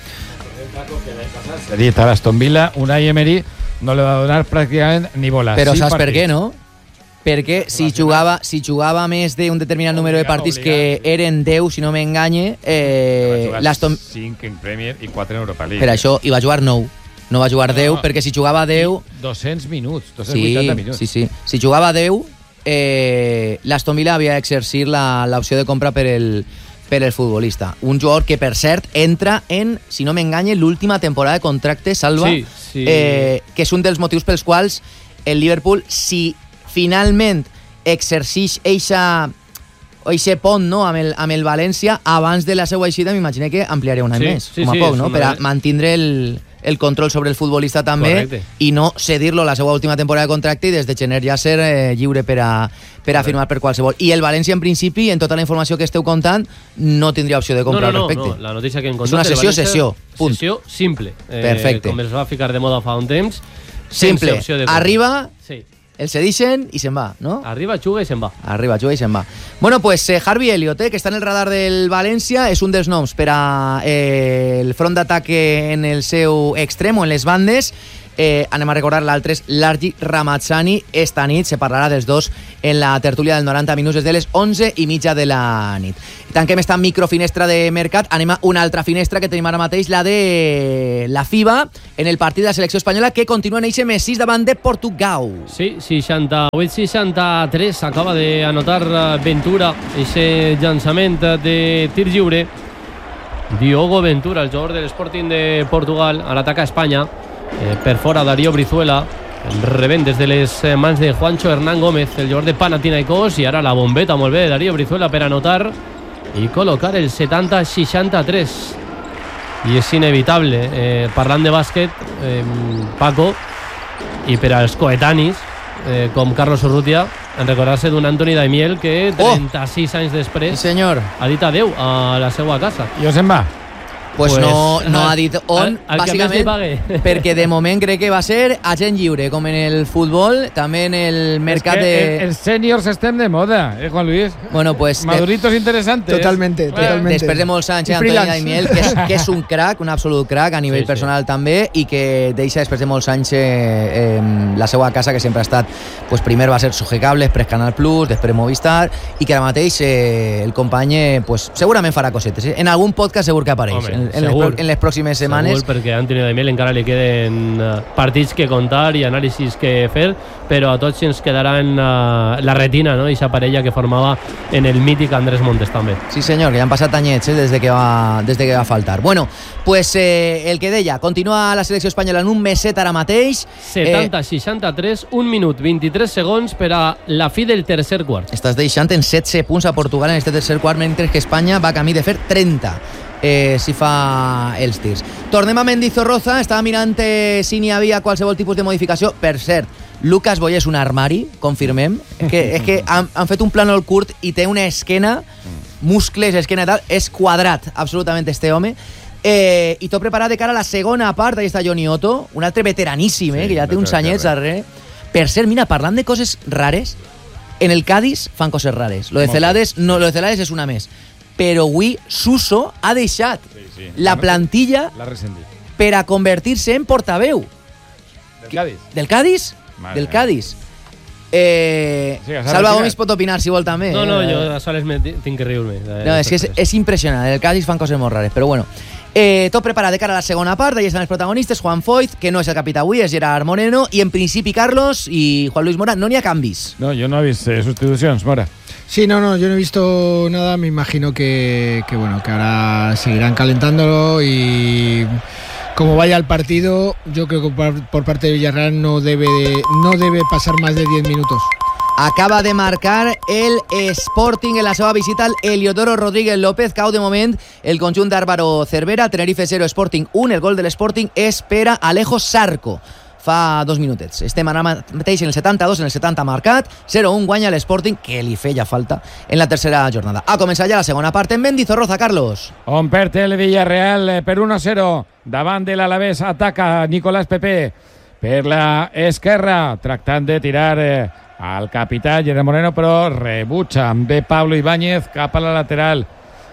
Se dit a l'Aston Villa, Unai Emery no li va donar pràcticament ni bola. Però sí saps partits. per què, no? Perquè si jugava, si jugava més d'un determinat número de partits, que eren deu, si no m'enganye, eh, l'Aston... cinc en Premier i quatre en Europa League. Per això, i va jugar nou. No va jugar deu, no, perquè si jugava deu... dos-cents minuts, dos-cents sí, vuitanta minuts. Sí, sí. Si jugava deu, eh, l'Aston Villa havia d'exercir l'opció de compra per el, per el futbolista. Un jugador que, per cert, entra en, si no m'enganye, l'última temporada de contracte, Salva, sí, sí. Eh, que és un dels motius pels quals el Liverpool, si finalment exercix eixa, eixe pont, no, amb, el, amb el València, abans de la seva eixida, m'imagino que ampliaria un any sí, més, sí, com a sí, poc, no? una... Per a mantindre el, el control sobre el futbolista també. Correcte. I no cedir-lo la seva última temporada de contracte i des de gener ja ser eh, lliure per a, per a firmar per qualsevol. I el València, en principi, en tota la informació que esteu contant, no tindria opció de comprar no, no, al respecte. No, no, la notícia que hem contat... És una sessió, sessió, punt. Sessió simple. Eh, Perfecte. Com es va ficar de moda fa un temps. Simple. Arriba... Sí. el se dixen y se'n va, ¿no? Arriba juga i se'n va. Arriba juga i se'n va. Bueno, pues eh, Harvey Elliott, eh, que està en el radar del València, és un dels noms per a eh, el front d'atac en el seu extrem o en les bandes. Eh, anem a recordar l'altre és Largi Ramazzani. Esta nit se parlarà dels dos en la tertúlia del noranta minuts des de les onze i mitja de la nit. Tanquem esta microfinestra de mercat, anem a una altra finestra que tenim ara mateix, la de la FIBA, en el partit de la selecció espanyola, que continua en eixe més sis davant de Portugal. Sí, seixanta-vuit seixanta-tres, acaba d'anotar Ventura, eixe llançament de tir lliure. Diogo Ventura, el jugador de l'Sporting de Portugal, a l'atac a Espanya. Eh, per fora Darío Brizuela, el rebent des de les mans de Juancho Hernán Gómez, el jugador de Panathinaikos, i ara la bombeta molt bé de Darío Brizuela per anotar i col·locar el setanta seixanta-tres. I és inevitable, eh, parlant de bàsquet, eh, Paco, i per als coetanis eh, com Carlos Urrutia, en recordar-se d'un Anthony Daimiel que trenta-sis oh! anys després sí, senyor. ha dit adeu a la seva casa. I on se'n va? Pues, pues no, no ha dit on, al, al bàsicament, perquè de moment crec que va ser agent lliure, com en el futbol, també en el mercat es que de... El, el seniors estem de moda, eh, Juan Luis? Bueno, pues... Maduritos interesantes. Totalmente, eh? totalmente. Després de molts anys, Antoni Daimiel, que és, que és un crack, un absolut crack a nivell sí, personal sí. també, i que deixa després de molts anys eh, eh, la seva casa, que sempre ha estat, pues primer va ser Sujecables, després Canal Plus, després Movistar, i que ara mateix eh, el company pues, segurament farà cosetes. Eh? En algun podcast segur que apareix. Home, en, en, les, en les pròximes setmanes. Segur, perquè a Anthony Daimiel encara li queden uh, partits que contar i anàlisis que fer, però a tots ens quedaran uh, la retina, no? Eixa parella que formava en el mític Andrés Montes també. Sí senyor, que ja han passat anyets eh, des, de que va, des de que va faltar. Bueno, pues eh, el que deia, continua la selecció espanyola en un meset ara mateix. setanta seixanta-tres, un minut vint-i-tres segons per a la fi del tercer quart. Estàs deixant en setze punts a Portugal en este tercer quart, mentre que Espanya va camí de fer trenta. Eh, si fa els tirs. Tornem a Mendizorroza, estava mirant eh, si n'hi havia qualsevol tipus de modificació. Per cert, Lucas Boye és un armari, confirmem. És que, és que han, han fet un plànol curt i té una esquena, muscles, esquena i tal, és quadrat, absolutament, este home. Eh, I tot preparat de cara a la segona part. Ahí està Johnny Otto, un altre veteraníssim, eh, sí, que ja té uns anyets darrere. Per cert, mira, parlant de coses rares, en el Cádiz fan coses rares. Lo de Celades, no, lo de Celades és una més. Però avui Suso ha deixat sí, sí. la plantilla per a convertir-se en portaveu. Del Cádiz? Del Cádiz? Madre del Cádiz. Eh, sí, Salva Gomis pot opinar si vol també. No, no, jo a soles tinc que riure-me. No, és que és, és impressionant. El Cádiz fan coses molt rares, però bueno. Eh, tot preparat de cara a la segona part, allà estan els protagonistes, Juan Foyt, que no és el capità avui, és Gerard Moreno, i en principi Carlos i Juan Luis Mora. No n'hi ha canvis. No, jo no he vist eh, sustitucions, Mora. Sí, no, no, yo no he visto nada, me imagino que, que bueno, que ahora seguirán calentándolo y como vaya el partido, yo creo que por, por parte de Villarreal no debe, no debe pasar más de diez minutos. Acaba de marcar el Sporting en la seva visita al Eliodoro Rodríguez López, cau de moment el conjunt d'Àlvaro Cervera. Tenerife cero, Sporting un. El gol de l'Sporting és per a Alejo Sarco. Fa dos minutets. Estem ara mateix en el setanta-dos, en el setanta marcat. zero un guanya l'Sporting, que li feia falta en la tercera jornada. Ha començat ja la segona part en Mendizorroza, Carlos. On perd el Villarreal per un a zero. Davant de l'Alavés ataca Nicolás Pepe per la esquerra, tractant de tirar eh, al capità Gerard Moreno, però rebutja de Pablo Ibáñez cap a la lateral.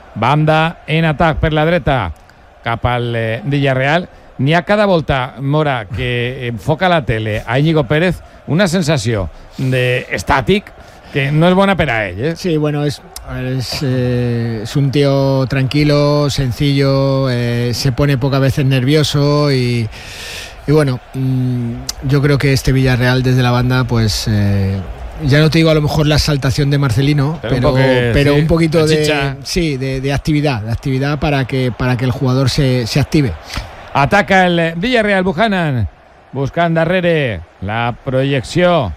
Banda en atac per la dreta cap al eh, Villarreal. N'hi ha cada volta, Mora, que enfoca la tele a Íñigo Pérez una sensació d'estàtic que no es bona per a ell, ¿eh? Sí, bueno, es, es, eh, es un tío tranquilo, sencillo, eh, se pone pocas veces nervioso y, y bueno, mmm, yo creo que este Villarreal desde la banda, pues... Eh, ya no te digo a lo mejor la exaltación de Marcelino, pero, pero, un, poque, pero sí, un poquito de, sí, de, de actividad, de actividad para que, para que el jugador se, se active. Ataca el Villarreal, Buchanan, buscant darrere la projecció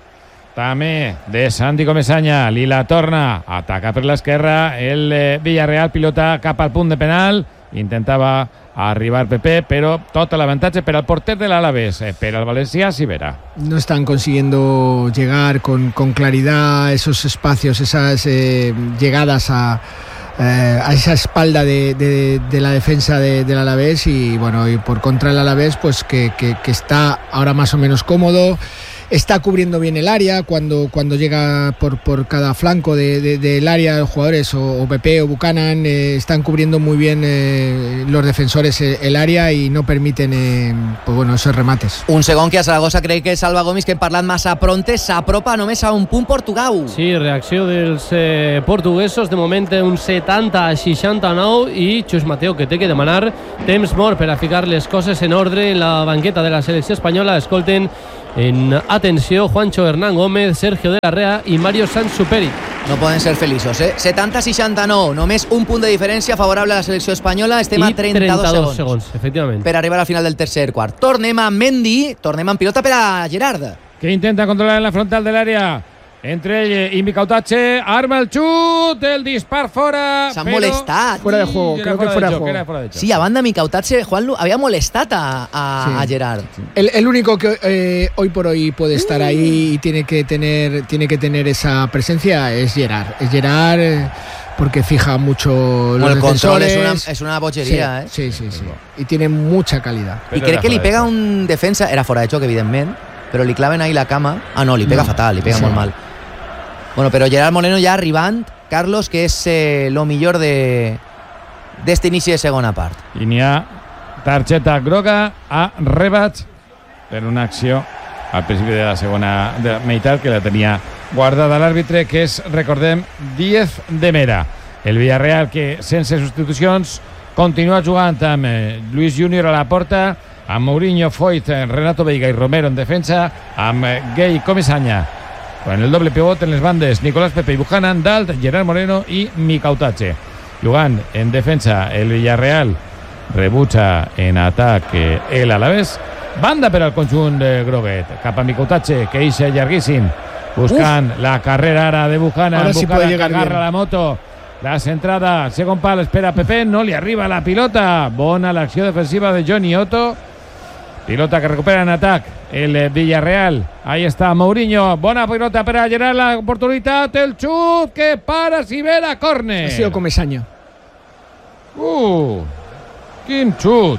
també de Santi Comesaña, li la torna, ataca per l'esquerra el Villarreal, pilota cap al punt de penal, intentava arribar Pepe, però tot l'avantatge per al porter de l'Alavés, eh, per al Valencia Sivera. No están consiguiendo llegar con, con claridad esos espacios, esas eh, llegadas a Eh, a esa espalda de, de, de la defensa de, del Alavés y bueno, y por contra el Alavés pues que, que, que está ahora más o menos cómodo está cubriendo bien el área cuando, cuando llega por, por cada flanco de, de, del área los jugadores, o, o Pepe o Buchanan, eh, están cubriendo muy bien eh, los defensores el, el área y no permiten eh, pues bueno, esos remates. Un segon que a Saragossa crec que Salva Gomis, que hem parlat massa pronte, s'apropa només a un punt Portugal. Sí, reacció dels eh, portuguesos, de moment un setanta a seixanta-nou, i Xus Mateo, que té que demanar temps mort per a ficar les coses en ordre en la banqueta de la selecció espanyola. Escolten en atenció Juancho Hernán Gómez, Sergio de la Rea i Mario Sansuperi. No poden ser feliços, eh? setanta a seixanta-nou, només un punt de diferència favorable a la selecció espanyola. Estem a trenta-dos segons, segons efectivament, per arribar al final del tercer quart. Tornem a Mendy, tornem amb pilota per a Gerard, que intenta controlar en la frontal del área. Entre ell i Micautache, arma el xut, el dispar fora. S'han però... molestat. Fuera de juego, creo que fuera de juego. Era fuera de sí, a banda Micautache, Juanlu, había molestat a, a, sí. a Gerard. El, el único que eh, hoy por hoy puede estar ahí y tiene que tener, tiene que tener esa presencia es Gerard. Es Gerard eh, porque fija mucho los bueno, el control es una, defensores. es una bochería, sí, eh? sí, sí, sí. Y tiene mucha calidad. I crec que li pega un defensa, era fora de joc, evidentment, però li claven ahí la cama. Ah, no, li pega no. fatal, li pega sí. molt mal. Bueno, però Gerard Moreno ja arribant, Carlos, que és eh, lo millor de d'este inici de segona part. I n'hi ha targeta groga a Rebach per una acció al principi de la segona de la meitat que la tenia guardada l'àrbitre, que és, recordem, Díez de Mera. El Villarreal, que sense substitucions continua jugant amb eh, Luis Junior a la porta, amb Mourinho, Foyt, Renato Veiga i Romero en defensa, amb eh, Gay Comesaña con el doble pivot en les bandes, Nicolás Pepe i Buchanan, Dalt, Gerard Moreno i Micautache. Jugant en defensa el Villarreal, rebutja en atac el Alavés, banda per al conjunt de groguet, cap a Micautache, que eixa llarguíssim, buscant Uf. la carrera ara de Buchanan. Ahora sí Buchanan puede llegar agarra bien. la moto, la centrada, segon pal, espera Pepe, no li arriba la pilota. Bona l'acció defensiva de Johnny Otto. Pilota que recupera en atac el Villarreal. Ahí está Mourinho. Bona pilota per a Gerard, la oportunitat, el xut que para Sivera, córner. Ha sido Comesaña. Uh, quin xut.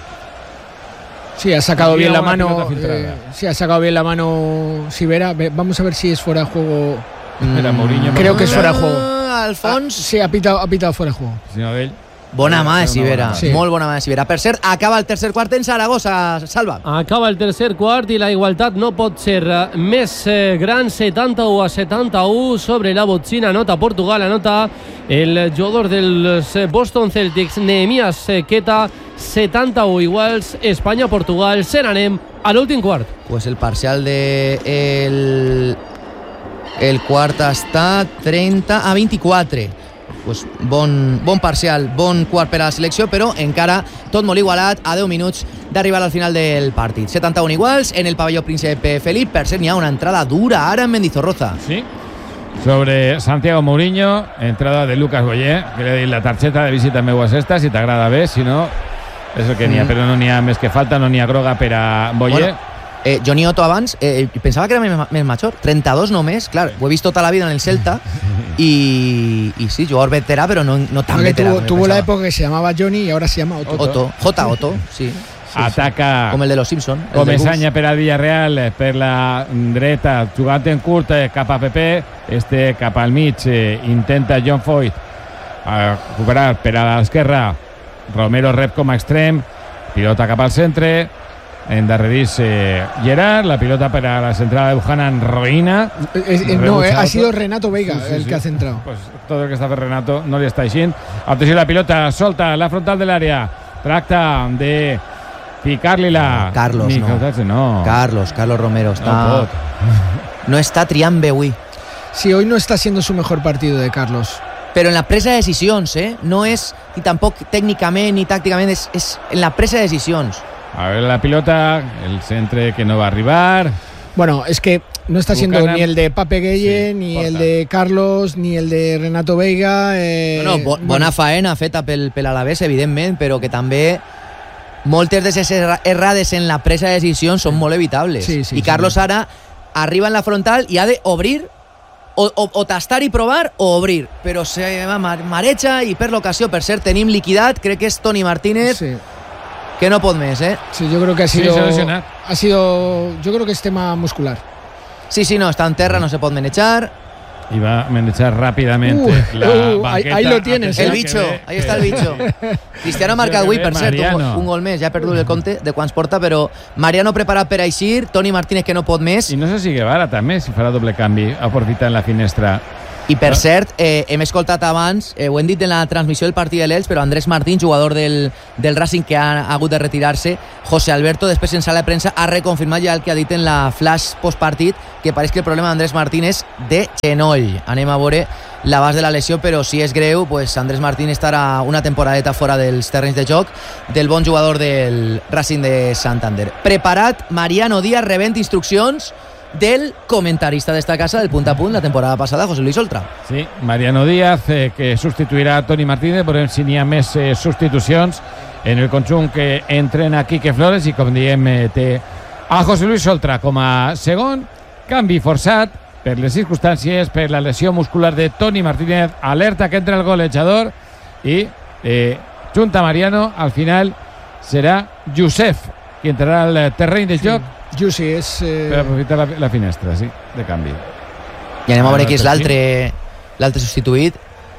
Sí, ha sacado bien la mano. Eh, sí, ha sacado bien la mano Sivera. Vamos a ver si es fuera de juego. Era Mourinho. Creo que es fuera de juego. Ah, Alfons. Ah, sí, ha pitado, ha pitado fuera de juego. Si no, d'ell. Bona mà de Sivera, sí. molt bona mà de Sivera. Per cert, acaba el tercer quart en Saragossa, Salva. Acaba el tercer quart i la igualtat no pot ser més eh, gran. setanta-u a setanta-u sobre la botzina. Anota Portugal, anota el jugador dels Boston Celtics, Nehemías Queta. setanta-u iguals, Espanya-Portugal. Se n'anem a l'últim quart. Pues el parcial de el, el quart està trenta a vint-i-quatre. Pues bon, bon parcial, bon quart per a la selecció, però encara tot molt igualat a deu minuts d'arribar al final del partit. setanta-u iguals en el pavelló Príncipe Felip. Per cert, n'hi ha una entrada dura ara en Mendizorroza. Sí, sobre Santiago Mourinho, entrada de Lucas Boyer, que le di la targeta de visita meu a esta, si t'agrada bé, si no, és el que n'hi ha, mm. però no n'hi ha més que falta, no n'hi ha groga per a Boyer. Bueno, eh, Johnny Otto abans, eh, pensava que era més, més major, trenta-dos només, clar, ho he vist tota la vida en el Celta, y, y sí, jugador veterà, pero no, no tan veterà. Tuvo, tuvo la época que se llamaba Johnny y ahora se llama Otto. Otto, J. Otto, sí. sí Ataca sí. Com el de los Simpsons. Comesaña per al Villarreal, per la dreta, jugant en curt cap a Pepe, este cap al mig, eh, intenta John Foyt a recuperar per a l'esquerra, Romero rep com a extrem, pilota cap al centre, endarrerís eh, Gerard, la pilota per a la centrada de Buchanan, Roïna. Eh, eh, no, eh, ha sido Renato Veiga sí, sí, el sí. que ha centrado. Pues todo el que està fent Renato no li està aixint. Atenció, la pilota solta, la frontal de l'àrea, tracta de ficar-li-la. Carlos, Ni, no. no. Carlos, Carlos Romero està... No, no està triant bé avui. Sí, hoy no está siendo su mejor partido de Carlos. Però en la presa de decisions, eh? No és ni tampoc tècnicament ni tàcticament, és, és en la presa de decisions. A ver la pilota, el centre que no va a arribar. Bueno, es que no está siendo Buchanan, ni el de Pape Gueye, sí, ni porta. el de Carlos, ni el de Renato Veiga. Eh, no, no, bo, bona bueno. faena feta pel, pel Alavés, evidentment, però que també moltes de les errades en la presa de decisions són molt evitables. Sí, sí, I Carlos sí. ara arriba en la frontal i ha d'obrir o, o, o tastar i provar o obrir, però se mareja i per l'ocasió, per cert, tenim liquidat, crec que és Toni Martínez. Sí. Que no pot més, ¿eh? Sí, yo creo que ha sido, sí, ha sido, yo creo que es tema muscular. Sí, sí, no, está en terra, no se pot manejar. Y va a manejar rápidamente Uh, la uh, banqueta. ahí lo tienes, El eh? bicho, ve, ahí està el bicho. Cristiano ha marcat avui, per cert, un, un gol més. Ja he perdut el compte de quants porta, però Mariano preparat per eixir, Toni Martínez que no pot més. I no sé si Guevara també, si farà doble canvi, aprofitant la finestra. I per cert, eh, hem escoltat abans, eh, ho hem dit en la transmissió del partit de l'Elx, però Andrés Martín, jugador del, del Racing que ha, ha hagut de retirar-se, José Alberto, després en sala de premsa, ha reconfirmat ja el que ha dit en la flash postpartit, que pareix que el problema d'Andrés Martín és de genoll. Anem a veure l'abast de la lesió, però si és greu, pues Andrés Martín estarà una temporadeta fora dels terrenys de joc del bon jugador del Racing de Santander. Preparat, Mariano Díaz rebent instruccions del comentarista d'esta casa del punt a punt la temporada passada, José Luis Oltra. Sí, Mariano Díaz, eh, que substituirà a Toni Martínez, veurem si n'hi ha més eh, substitucions en el conjunt que entrena Quique Flores i, com diem, eh, té a José Luis Oltra com a segon, canvi forçat per les circumstàncies, per la lesió muscular de Toni Martínez, alerta que entra el golejador i eh, junta a Mariano, al final serà Josef qui entrarà al terreny de joc. Sí. Jussi és... Eh... Per aprofitar la, la finestra, sí, de canvi. I anem a veure qui és l'altre l'altre substituït.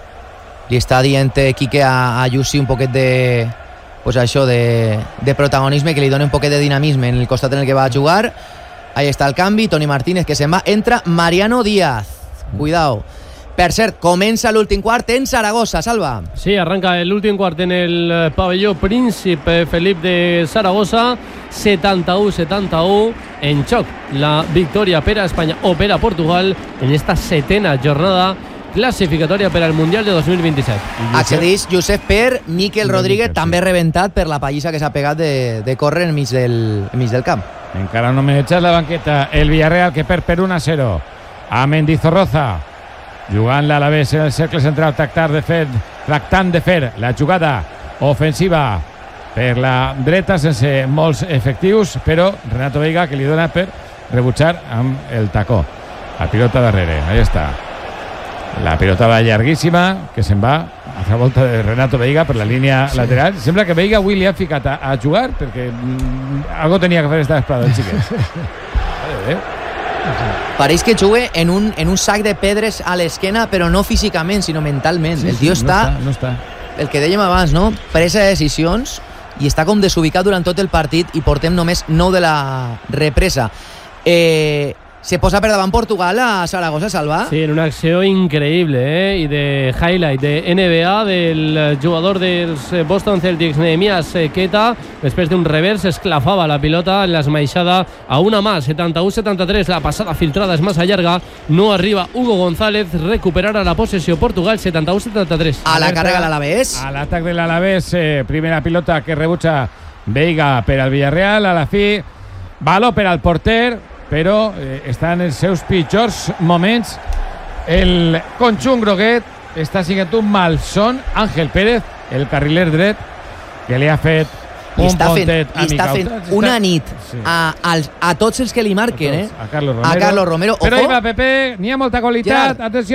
Li està dient Quique a, a Jussi un poquet de... Pues això, de, de protagonisme, que li dona un poquet de dinamisme en el costat en el que va a jugar. Ahí està el canvi, Toni Martínez que se'n va. Entra Mariano Díaz. Cuidao. Per cert, comença l'últim quart en Saragossa, Salva. Sí, arranca el últim quart en el pavelló Príncipe Felip de Saragossa. setanta-u a setanta-u en xoc la victòria per a Espanya o per a Portugal en esta setena jornada classificatòria per al Mundial de dos mil vint-i-set. Accedeix Josep per Miquel Rodríguez, també rebentat per la pallissa que s'ha pegat de, de córrer enmig del, enmig del camp. Encara no me echas la banqueta el Villarreal, que perd per un a zero a Mendizorroza, jugant l'Alavés en el cercle central, tractant de fer, tractant de fer la jugada ofensiva per la dreta sense molts efectius, però Renato Veiga que li dona per rebutjar amb el tacó. La pilota darrere, ahí està. La pilota va llarguíssima, que se'n va a la volta de Renato Veiga per la línia sí. lateral. Sembla que Veiga avui li ha ficat a, a jugar perquè mm, algo tenia que fer esta vesprada el xiquet. eh? Pareix que juga en un, en un sac de pedres a l'esquena, però no físicament, sinó mentalment. Sí, el tio sí, està, no està, no està. El que dèiem abans, no? Presa de decisions i està com desubicat durant tot el partit i portem només nou de la represa. Eh... Se posa per davant Portugal a Saragossa, Salva. Sí, en una acció increïble, eh? I de highlight de N B A del jugador dels Boston Celtics, Nehemias Queta. Després d'un revers esclafava la pilota en l'esmaixada a una mà, setanta-u a setanta-tres. La passada filtrada és massa llarga, no arriba Hugo González, recuperarà la possessió Portugal, setanta-u a setanta-tres. A la càrrega l'Alavés. A l'atac de l'Alavés, eh, primera pilota que rebutja Veiga per al Villarreal, a la fi valor per al porter, però eh, està en els seus pitjors moments. El conjunt groguet està sent un malson. Àngel Pérez, el carriler dret, que li ha fet un està pontet fent, li està fent està... una nit sí. a, a, a tots els que li marquen, a, tots, eh? a Carlos Romero. A Carlos Romero. Però Ojo. hi va Pepe, n'hi ha molta qualitat. Gerard. Atenció!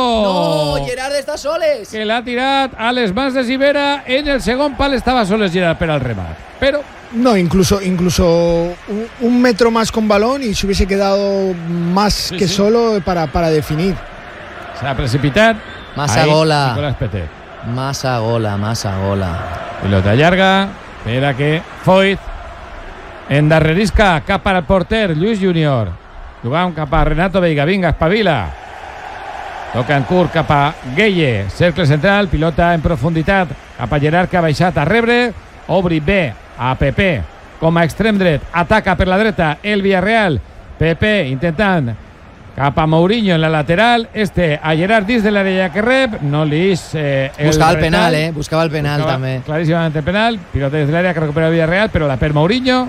No, Gerard està soles. Que l'ha tirat a les mans de Sivera. En el segon pal estava soles Gerard per al remat. Però no, incluso, incluso un, un metro más con balón y se hubiese quedado más sí, que sí. solo para, para definir. S'ha precipitat. Massa gola. Nicolás Petet. Massa gola, massa gola. Pilota llarga. Espera que Foyt endarrerisca cap al porter Lluís Júnior. Jugant cap a Renato Veiga. Vinga, espavila. Toca en curt cap a Gueye. Cercle central. Pilota en profunditat cap a Gerard, que ha baixat a rebre. Obri bé a Pepe com a extrem dret, ataca per la dreta el Villarreal, Pepe intentant cap a Mourinho en la lateral, este a Gerard dins de l'àrea que rep, no li és eh, el buscava el penal, eh? buscava el penal buscava també, claríssimament el penal, pilota des de l'àrea que recupera el Villarreal, però la per Mourinho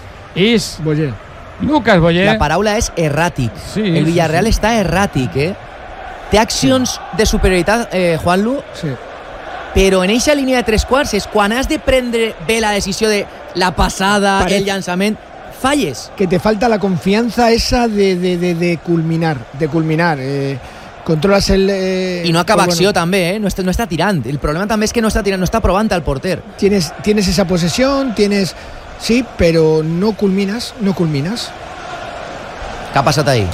és Boyer. Lucas Boyer. La paraula és erràtic, sí, el Villarreal sí, sí. està erràtic, eh? Té accions sí. de superioritat, eh, Juanlu, sí. però en eixa línia de tres quarts és quan has de prendre bé la decisió de la passada, Parece el llançament, falles. Que te falta la confianza esa de, de, de, de culminar, de culminar. Eh, controlas el... Eh, I no acaba pues acció bueno, també, eh? No està, no està tirant. El problema també és que no està tirant, no està provant al porter. Tienes, tienes esa posesión, tienes... Sí, pero no culminas, no culminas. ¿Qué ha pasado ahí?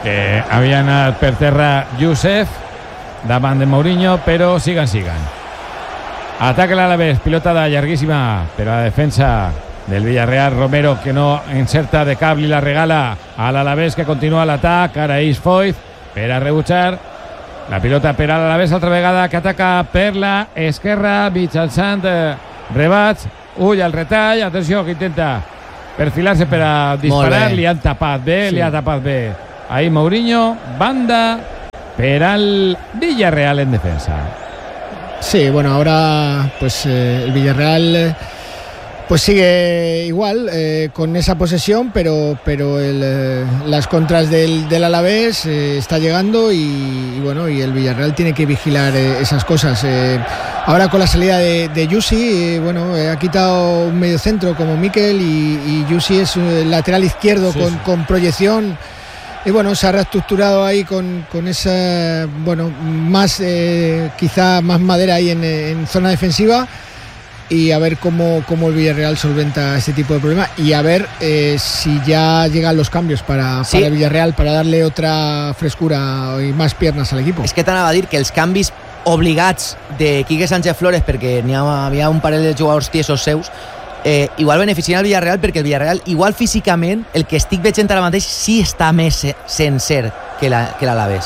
que havia anat per terra Youssef davant de Mourinho, però siguen, siguen. Ataca l'Alavés, pilota de llarguíssima per a la defensa del Villarreal. Romero, que no encerta de cap, li la regala a l'Alavés, que continua l'atac. Ara és Foyth per a rebutjar la pilota per a l'Alavés, altra vegada, que ataca per la esquerra mitjançant rebats. Ull al retall, atenció, que intenta perfilar-se per a disparar, li han tapat bé, sí. li ha tapat bé ahí Mourinho. Banda per al Villarreal en defensa. Sí, bueno, ahora pues eh, el Villarreal eh, pues sigue igual eh, con esa posesión, pero pero el, eh, las contras del, del Alavés eh, está llegando y, y bueno, y el Villarreal tiene que vigilar eh, esas cosas. Eh, ahora con la salida de, de Yusi, eh, bueno, eh, ha quitado un mediocentro como Mikel y, y Yusi es el lateral izquierdo sí, con, sí. con proyección. Y bueno, se ha reestructurado ahí con, con esa, bueno, más, eh, quizá más madera ahí en, en zona defensiva, y a ver cómo, cómo el Villarreal solventa este tipo de problemas y a ver eh, si ya llegan los cambios para, sí. para el Villarreal, para darle otra frescura y más piernas al equipo. És que t'anava a dir que els canvis obligats de Quique Sánchez Flores, perquè n'hi havia un parell de jugadors tiesos seus, Eh, igual beneficien el Villarreal, perquè el Villarreal igual físicament, el que estic veient ara mateix, sí està més sencer que l'Alavés,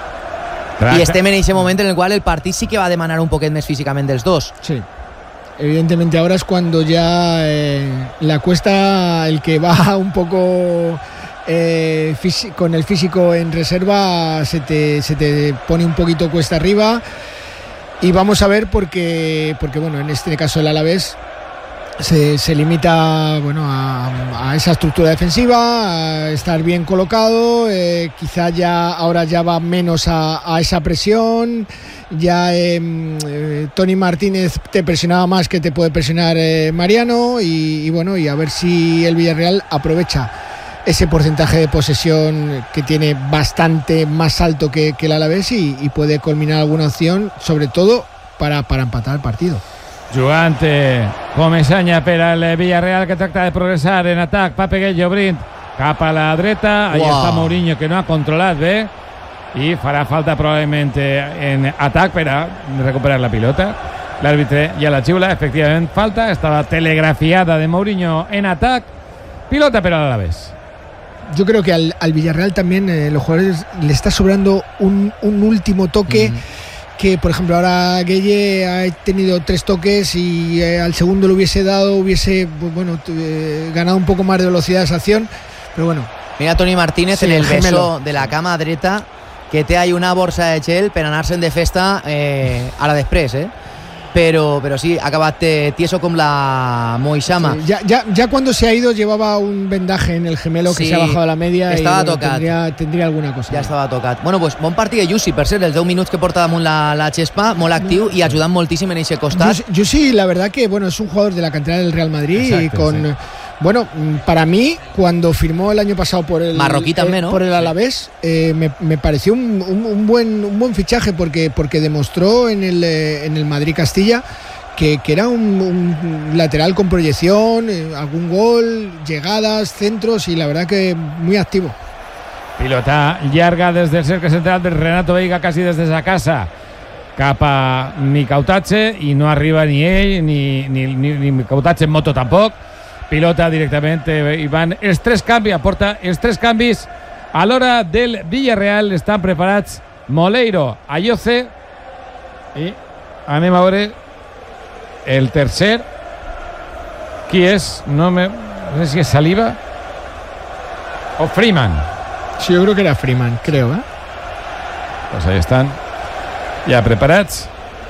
i estem en aquest moment en el qual el partit sí que va demanar un poquet més físicament dels dos. Sí, evidentemente ahora es cuando ya eh, la cuesta, el que va un poco eh, con el físico en reserva se te, se te pone un poquito cuesta arriba, y vamos a ver porque, porque bueno, en este caso el Alavés Se, se limita bueno, a, a esa estructura defensiva, a estar bien colocado, eh, quizá ya ahora ya va menos a, a esa presión, ya eh, eh, Tony Martínez te presionaba más que te puede presionar eh, Mariano, y, y bueno, y a ver si el Villarreal aprovecha ese porcentaje de posesión que tiene bastante más alto que, que el Alavés y, y puede culminar alguna opción, sobre todo para, para empatar el partido. Jugant Comesaña per al Villarreal, que tracta de progressar en atac. Pape Gueye-Obrint cap a la dreta. Ahí wow. està Mourinho, que no ha controlat bé i farà falta probablement en atac per a recuperar la pilota. L'àrbitre ja la xiula, efectivament falta, estava telegrafiada de Mourinho en atac. Pilota per al Alavés. Yo creo que al, al Villarreal también eh, los jugadores le está sobrando un, un último toque. Mm. Que por ejemplo ahora Gueye ha tenido tres toques y eh, al segundo le hubiese dado, hubiese pues, bueno, eh, ganado un poco más de velocidad esa acción, pero bueno. Mira Toni Martínez sí, en el, el beso de la cama dreta, que té ahí una borsa de gel per anar-se'n de festa eh, ara després, eh? Pero, pero sí, ha acabat eh, tieso com la Moixama. Sí, ya, ya, ya cuando se ha ido llevaba un vendaje en el gemelo que sí, se ha bajado a la media estava y bueno, tocat. Tendría, tendría alguna cosa. Ja estava tocat. Bueno, pues bon partit de Yusi, per ser els deu minuts que porta damunt la, la xespa, molt actiu i ajudant moltíssim en aquest costat. Yusi, la verdad que bueno, es un jugador de la cantera del Real Madrid. Exacto, y con sí. Bueno, para mí, cuando firmó el año pasado por el Marroquí también, ¿no? por el Alavés, eh, me, me pareció un, un, un buen un buen fichaje porque porque demostró en el en el Madrid Castilla que, que era un, un lateral con proyección, eh, algún gol, llegadas, centros, y la verdad que muy activo. Pilota llarga des del cercle central del Renato Veiga, quasi des de sa casa cap a Mikautadze, i no arriba ni ell ni, ni, ni, ni Mikautadze en moto tampoc. Pilota directament i van els tres canvis, aporta els tres canvis a l'hora del Villarreal. Estan preparats Moleiro, Ayoce i anem a veure el tercer, qui és? No, me, no sé si és Saliba o Freeman. Sí, yo creo que era Freeman, creo, ¿eh? Pues ahí están, ya preparados.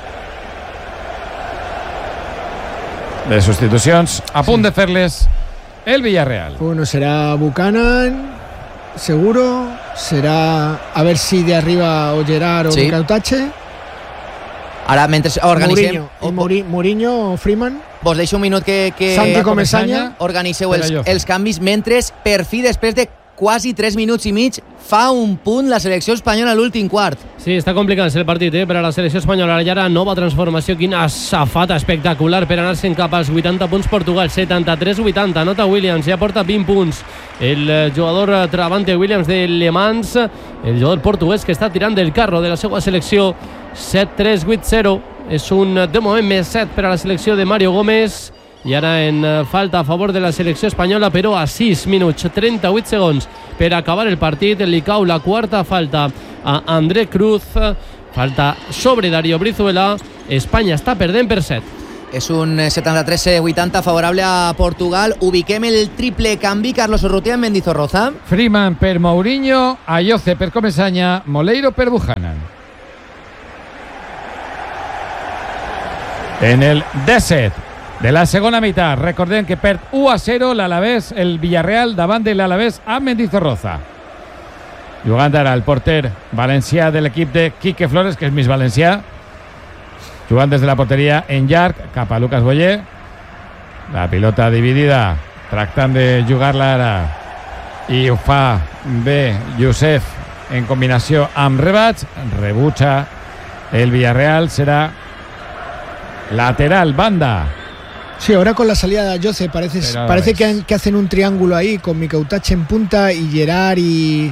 De sustitucions, a punt sí. de fer-les el Villarreal. Bueno, será Buchanan, seguro. Será, a ver si de arriba o Gerard o sí. Mikautadze. Ara, mentre organitzem... Mourinho, Mourinho o Freeman. Vos deixo un minut que, que Santi Comesaña. Organitzeu els, els canvis, mentre per fi, després de quasi tres minuts i mig, fa un punt la selecció espanyola a l'últim quart. Sí, està complicant-se el partit, eh? Per a la selecció espanyola. I ara nova transformació, quina safata espectacular per anar-se'n cap als vuitanta punts Portugal, setanta-tres vuitanta. Nota Williams, ja porta vint punts. El jugador Travante Williams de Le Mans, el jugador portuguès que està tirant del carro de la seva selecció. set tres vuit zero. És un, de moment, més set per a la selecció de Mario Gómez. I ara en falta a favor de la selecció espanyola, però a sis minuts, trenta-vuit segons per acabar el partit. Li cau la quarta falta a André Cruz. Falta sobre Darío Brizuela. Espanya està perdent per set. És un setanta-tres vuitanta favorable a Portugal. Ubiquem el triple canvi. Carlos Urrutia en Mendizorroza. Freeman per Mourinho, Ayoce per Comesaña, Moleiro per Buchanan. En el dèsset de la segona meitat, recordem que perd u a zero l'Alavés, el Villarreal davant de l'Alavés a Mendizorroza. Jugant ara el porter valencià de l'equip de Quique Flores, que és Miss Valencià, jugant des de la porteria en llarg cap a Lucas Boyer. La pilota dividida, tractant de jugar-la ara, i ho fa bé Youssef en combinació amb Rebach. Rebutja el Villarreal, serà lateral, banda. Sí, ahora con la salida de Jose parece, parece que, han, que hacen un triángulo ahí con Mikautach en punta y Gerard y...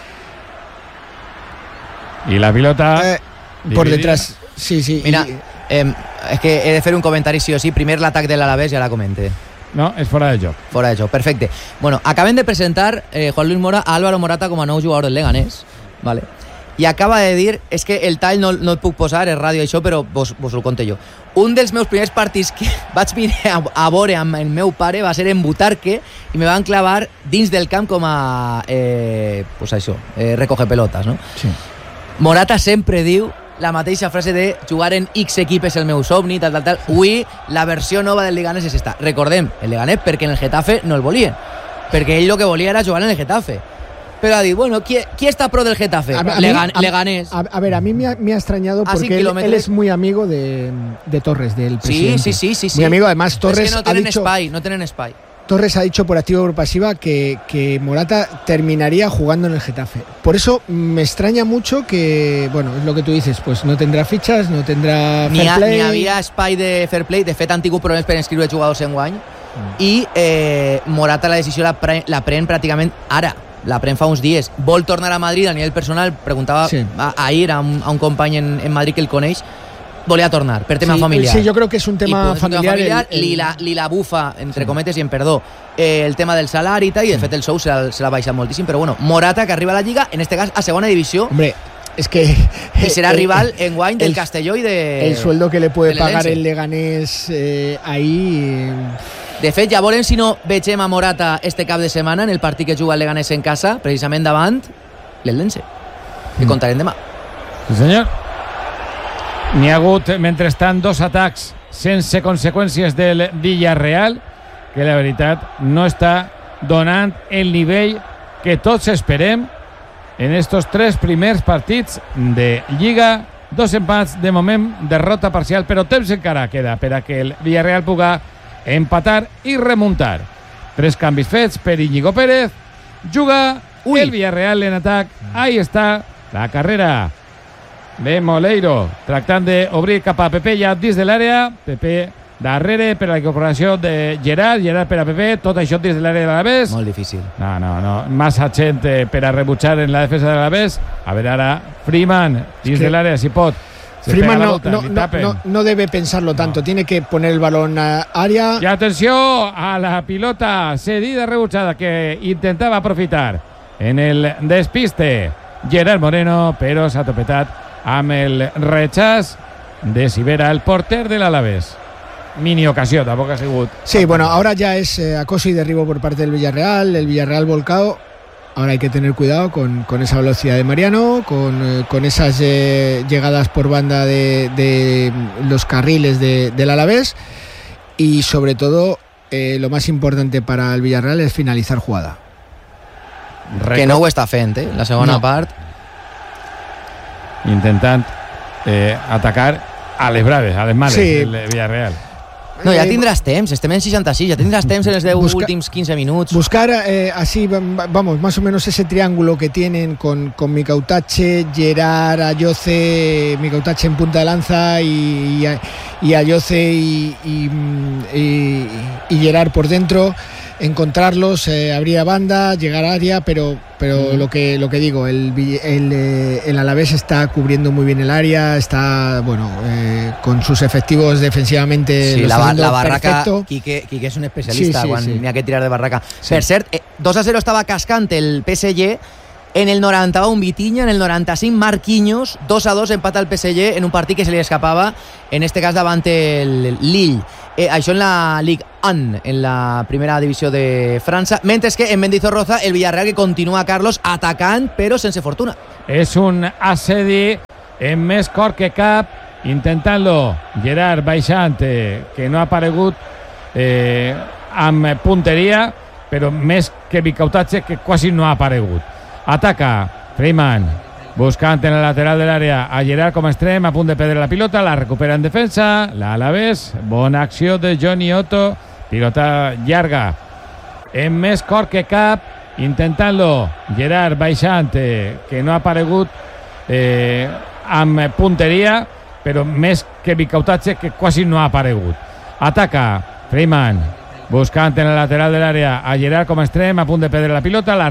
Y la pilota... Eh, por detrás, sí, sí. Mira, y... eh, és que he de fer un comentari sí o sí. Primer l'atac de l'Alavés, ja la comente. No, és fora de joc. Fora de joc, perfecte. Bueno, acabem de presentar eh, Juan Luis Mora a Álvaro Morata com a nou jugador del Leganés, vale? I acaba de dir, és que el tall no, no el puc posar, és ràdio això, però vos, vos ho conto jo. Un dels meus primers partits que vaig venir a, a veure amb el meu pare va ser en Butarque i me van clavar dins del camp com a eh, pues això, eh, recoge pelotes, no? Sí. Morata sempre diu la mateixa frase de jugar en X equip és el meu somni, tal, tal, tal. Avui la versió nova del Leganés és esta. Recordem, el Leganés perquè en el Getafe no el volien, perquè ell el que volia era jugar en el Getafe. Pero ha dicho, bueno, ¿quién, ¿quién está pro del Getafe? A, a Legan, mí, a, Leganés. A, a ver, a mí me ha, me ha extrañado porque él, él es muy amigo de, de Torres, del presidente. Sí, sí, sí, sí. Muy amigo, además Torres es que no tienen ha dicho, spy, no tienen spy. Torres ha dicho por activa o por pasiva que, que Morata terminaría jugando en el Getafe. Por eso me extraña mucho que, bueno, es lo que tú dices, pues no tendrá fichas, no tendrá ni fair ha, play. Ni había spy de fair play. De fet, han tingut problemes per inscriure jugadors en guany. Mm. I eh, Morata la decisió la, pre, la pren pràcticament ara. La pren fa uns dies. Vol tornar a Madrid a nivell personal. Preguntava sí. a, ahir a un, a un company en, en Madrid que el coneix. Volia tornar, per tema sí, familiar. Sí, yo creo que es un tema I, familiar. Un tema familiar el, el... Li, la, li la bufa, entre sí. cometes, i en perdó, eh, el tema del salari i tal, i de fet el sou se l'ha baixat moltíssim, però bueno, Morata, que arriba a la Lliga, en este cas a segona divisió. Hombre, es que... Y será el, rival en guany del el, Castelló y de... El sueldo que le puede pagar Lense. el Leganés eh, ahí... Eh... De fet, ja veurem si no vegem a Morata este cap de setmana en el partit que juga el Leganés en casa, precisament davant l'Eldense, que mm. contarem demà. Sí, senyor. N'hi ha hagut, mentrestant, dos atacs sense conseqüències del Villarreal, que la veritat no està donant el nivell que tots esperem en estos tres primers partits de Lliga. Dos empats, de moment derrota parcial, però temps encara queda per a que el Villarreal puga empatar i remuntar. Tres canvis fets per Íñigo Pérez. Juga Ui. el Villarreal en atac. Ahí està la carrera de Moleiro, tractant d'obrir cap a Pepe ja dins de l'àrea. Pepe darrere per a la incorporació de Gerard. Gerard per a Pepe. Tot això dins de l'àrea de l'Alavés. Molt difícil. No, no, no. Massa gent per a rebutjar en la defensa de l'Alavés. A veure ara Freeman dins de l'àrea si pot. Freeman no, no, no, no, no debe pensarlo tanto, no. Tiene que poner el balón a área. Y atención a la pilota cedida, rebuchada, que intentaba aprofitar en el despiste Gerard Moreno, pero s'ha topetat amb el rechaç de Sivera, el porter del Alavés. Mini ocasión, tampoco ha sigut. Sí, bueno, ahora ya es eh, acoso y derribo por parte del Villarreal, el Villarreal volcado. Ahora hay que tener cuidado con, con esa velocidad de Mariano, con, eh, con esas eh, llegadas por banda de, de los carriles de, del Alavés y sobre todo eh, lo más importante para el Villarreal es finalizar jugada. Que no ho està fent, eh? La segona no. part. Intentant eh, atacar a les braves, a les males, sí. el Villarreal. No, ja tindràs temps, estem en seixanta-sis, ja tindrás temps en los deu Busca, últims quince minutos. Buscar eh, así, vamos, más o menos ese triángulo que tienen con, con Mikautache, Gerard, Ayoce, Mikautache en punta de lanza y, y, y Ayoce y, y, y, y Gerard por dentro. Encontrarlos, eh, abrir a banda, llegar a área, pero pero mm. lo que lo que digo, el, el, el Alavés está cubriendo muy bien el área, está bueno eh, con sus efectivos defensivamente. Sí, la, la barraca, perfecto. Quique, Quique és un especialista sí, sí, quan sí. n'hi ha que tirar de barraca. Sí. Per cert, eh, dos a cero estava cascant el P S G. En el noranta-un Vitinha, en el noranta-cinc Marquinhos, dos a dos empata el P S G en un partit que se li escapava, en este cas davant el Lille. Eh, això en la Ligue un, en la primera divisió de França, mentre que en Mendizorroza el Villarreal que continua, Carlos, atacant però sense fortuna. És un assedi en més cor que cap, intentant-lo Gerard baixant, eh, que no ha aparegut eh, amb punteria, però més que Mikautache, que quasi no ha aparegut. Ataca Freeman, buscant en el lateral de l'àrea a Gerard com a extrem, a punt de perdre la pilota, la recupera en defensa, l'Alavés, bona acció de Johnny Otto, pilota llarga, en més cor que cap, intentant-lo Gerard baixant, eh, que no ha aparegut eh, amb punteria, però més que Mikautache, que quasi no ha aparegut. Ataca Freeman, buscant en el lateral de l'àrea a Gerard com a extrem, a punt de perdre la pilota, la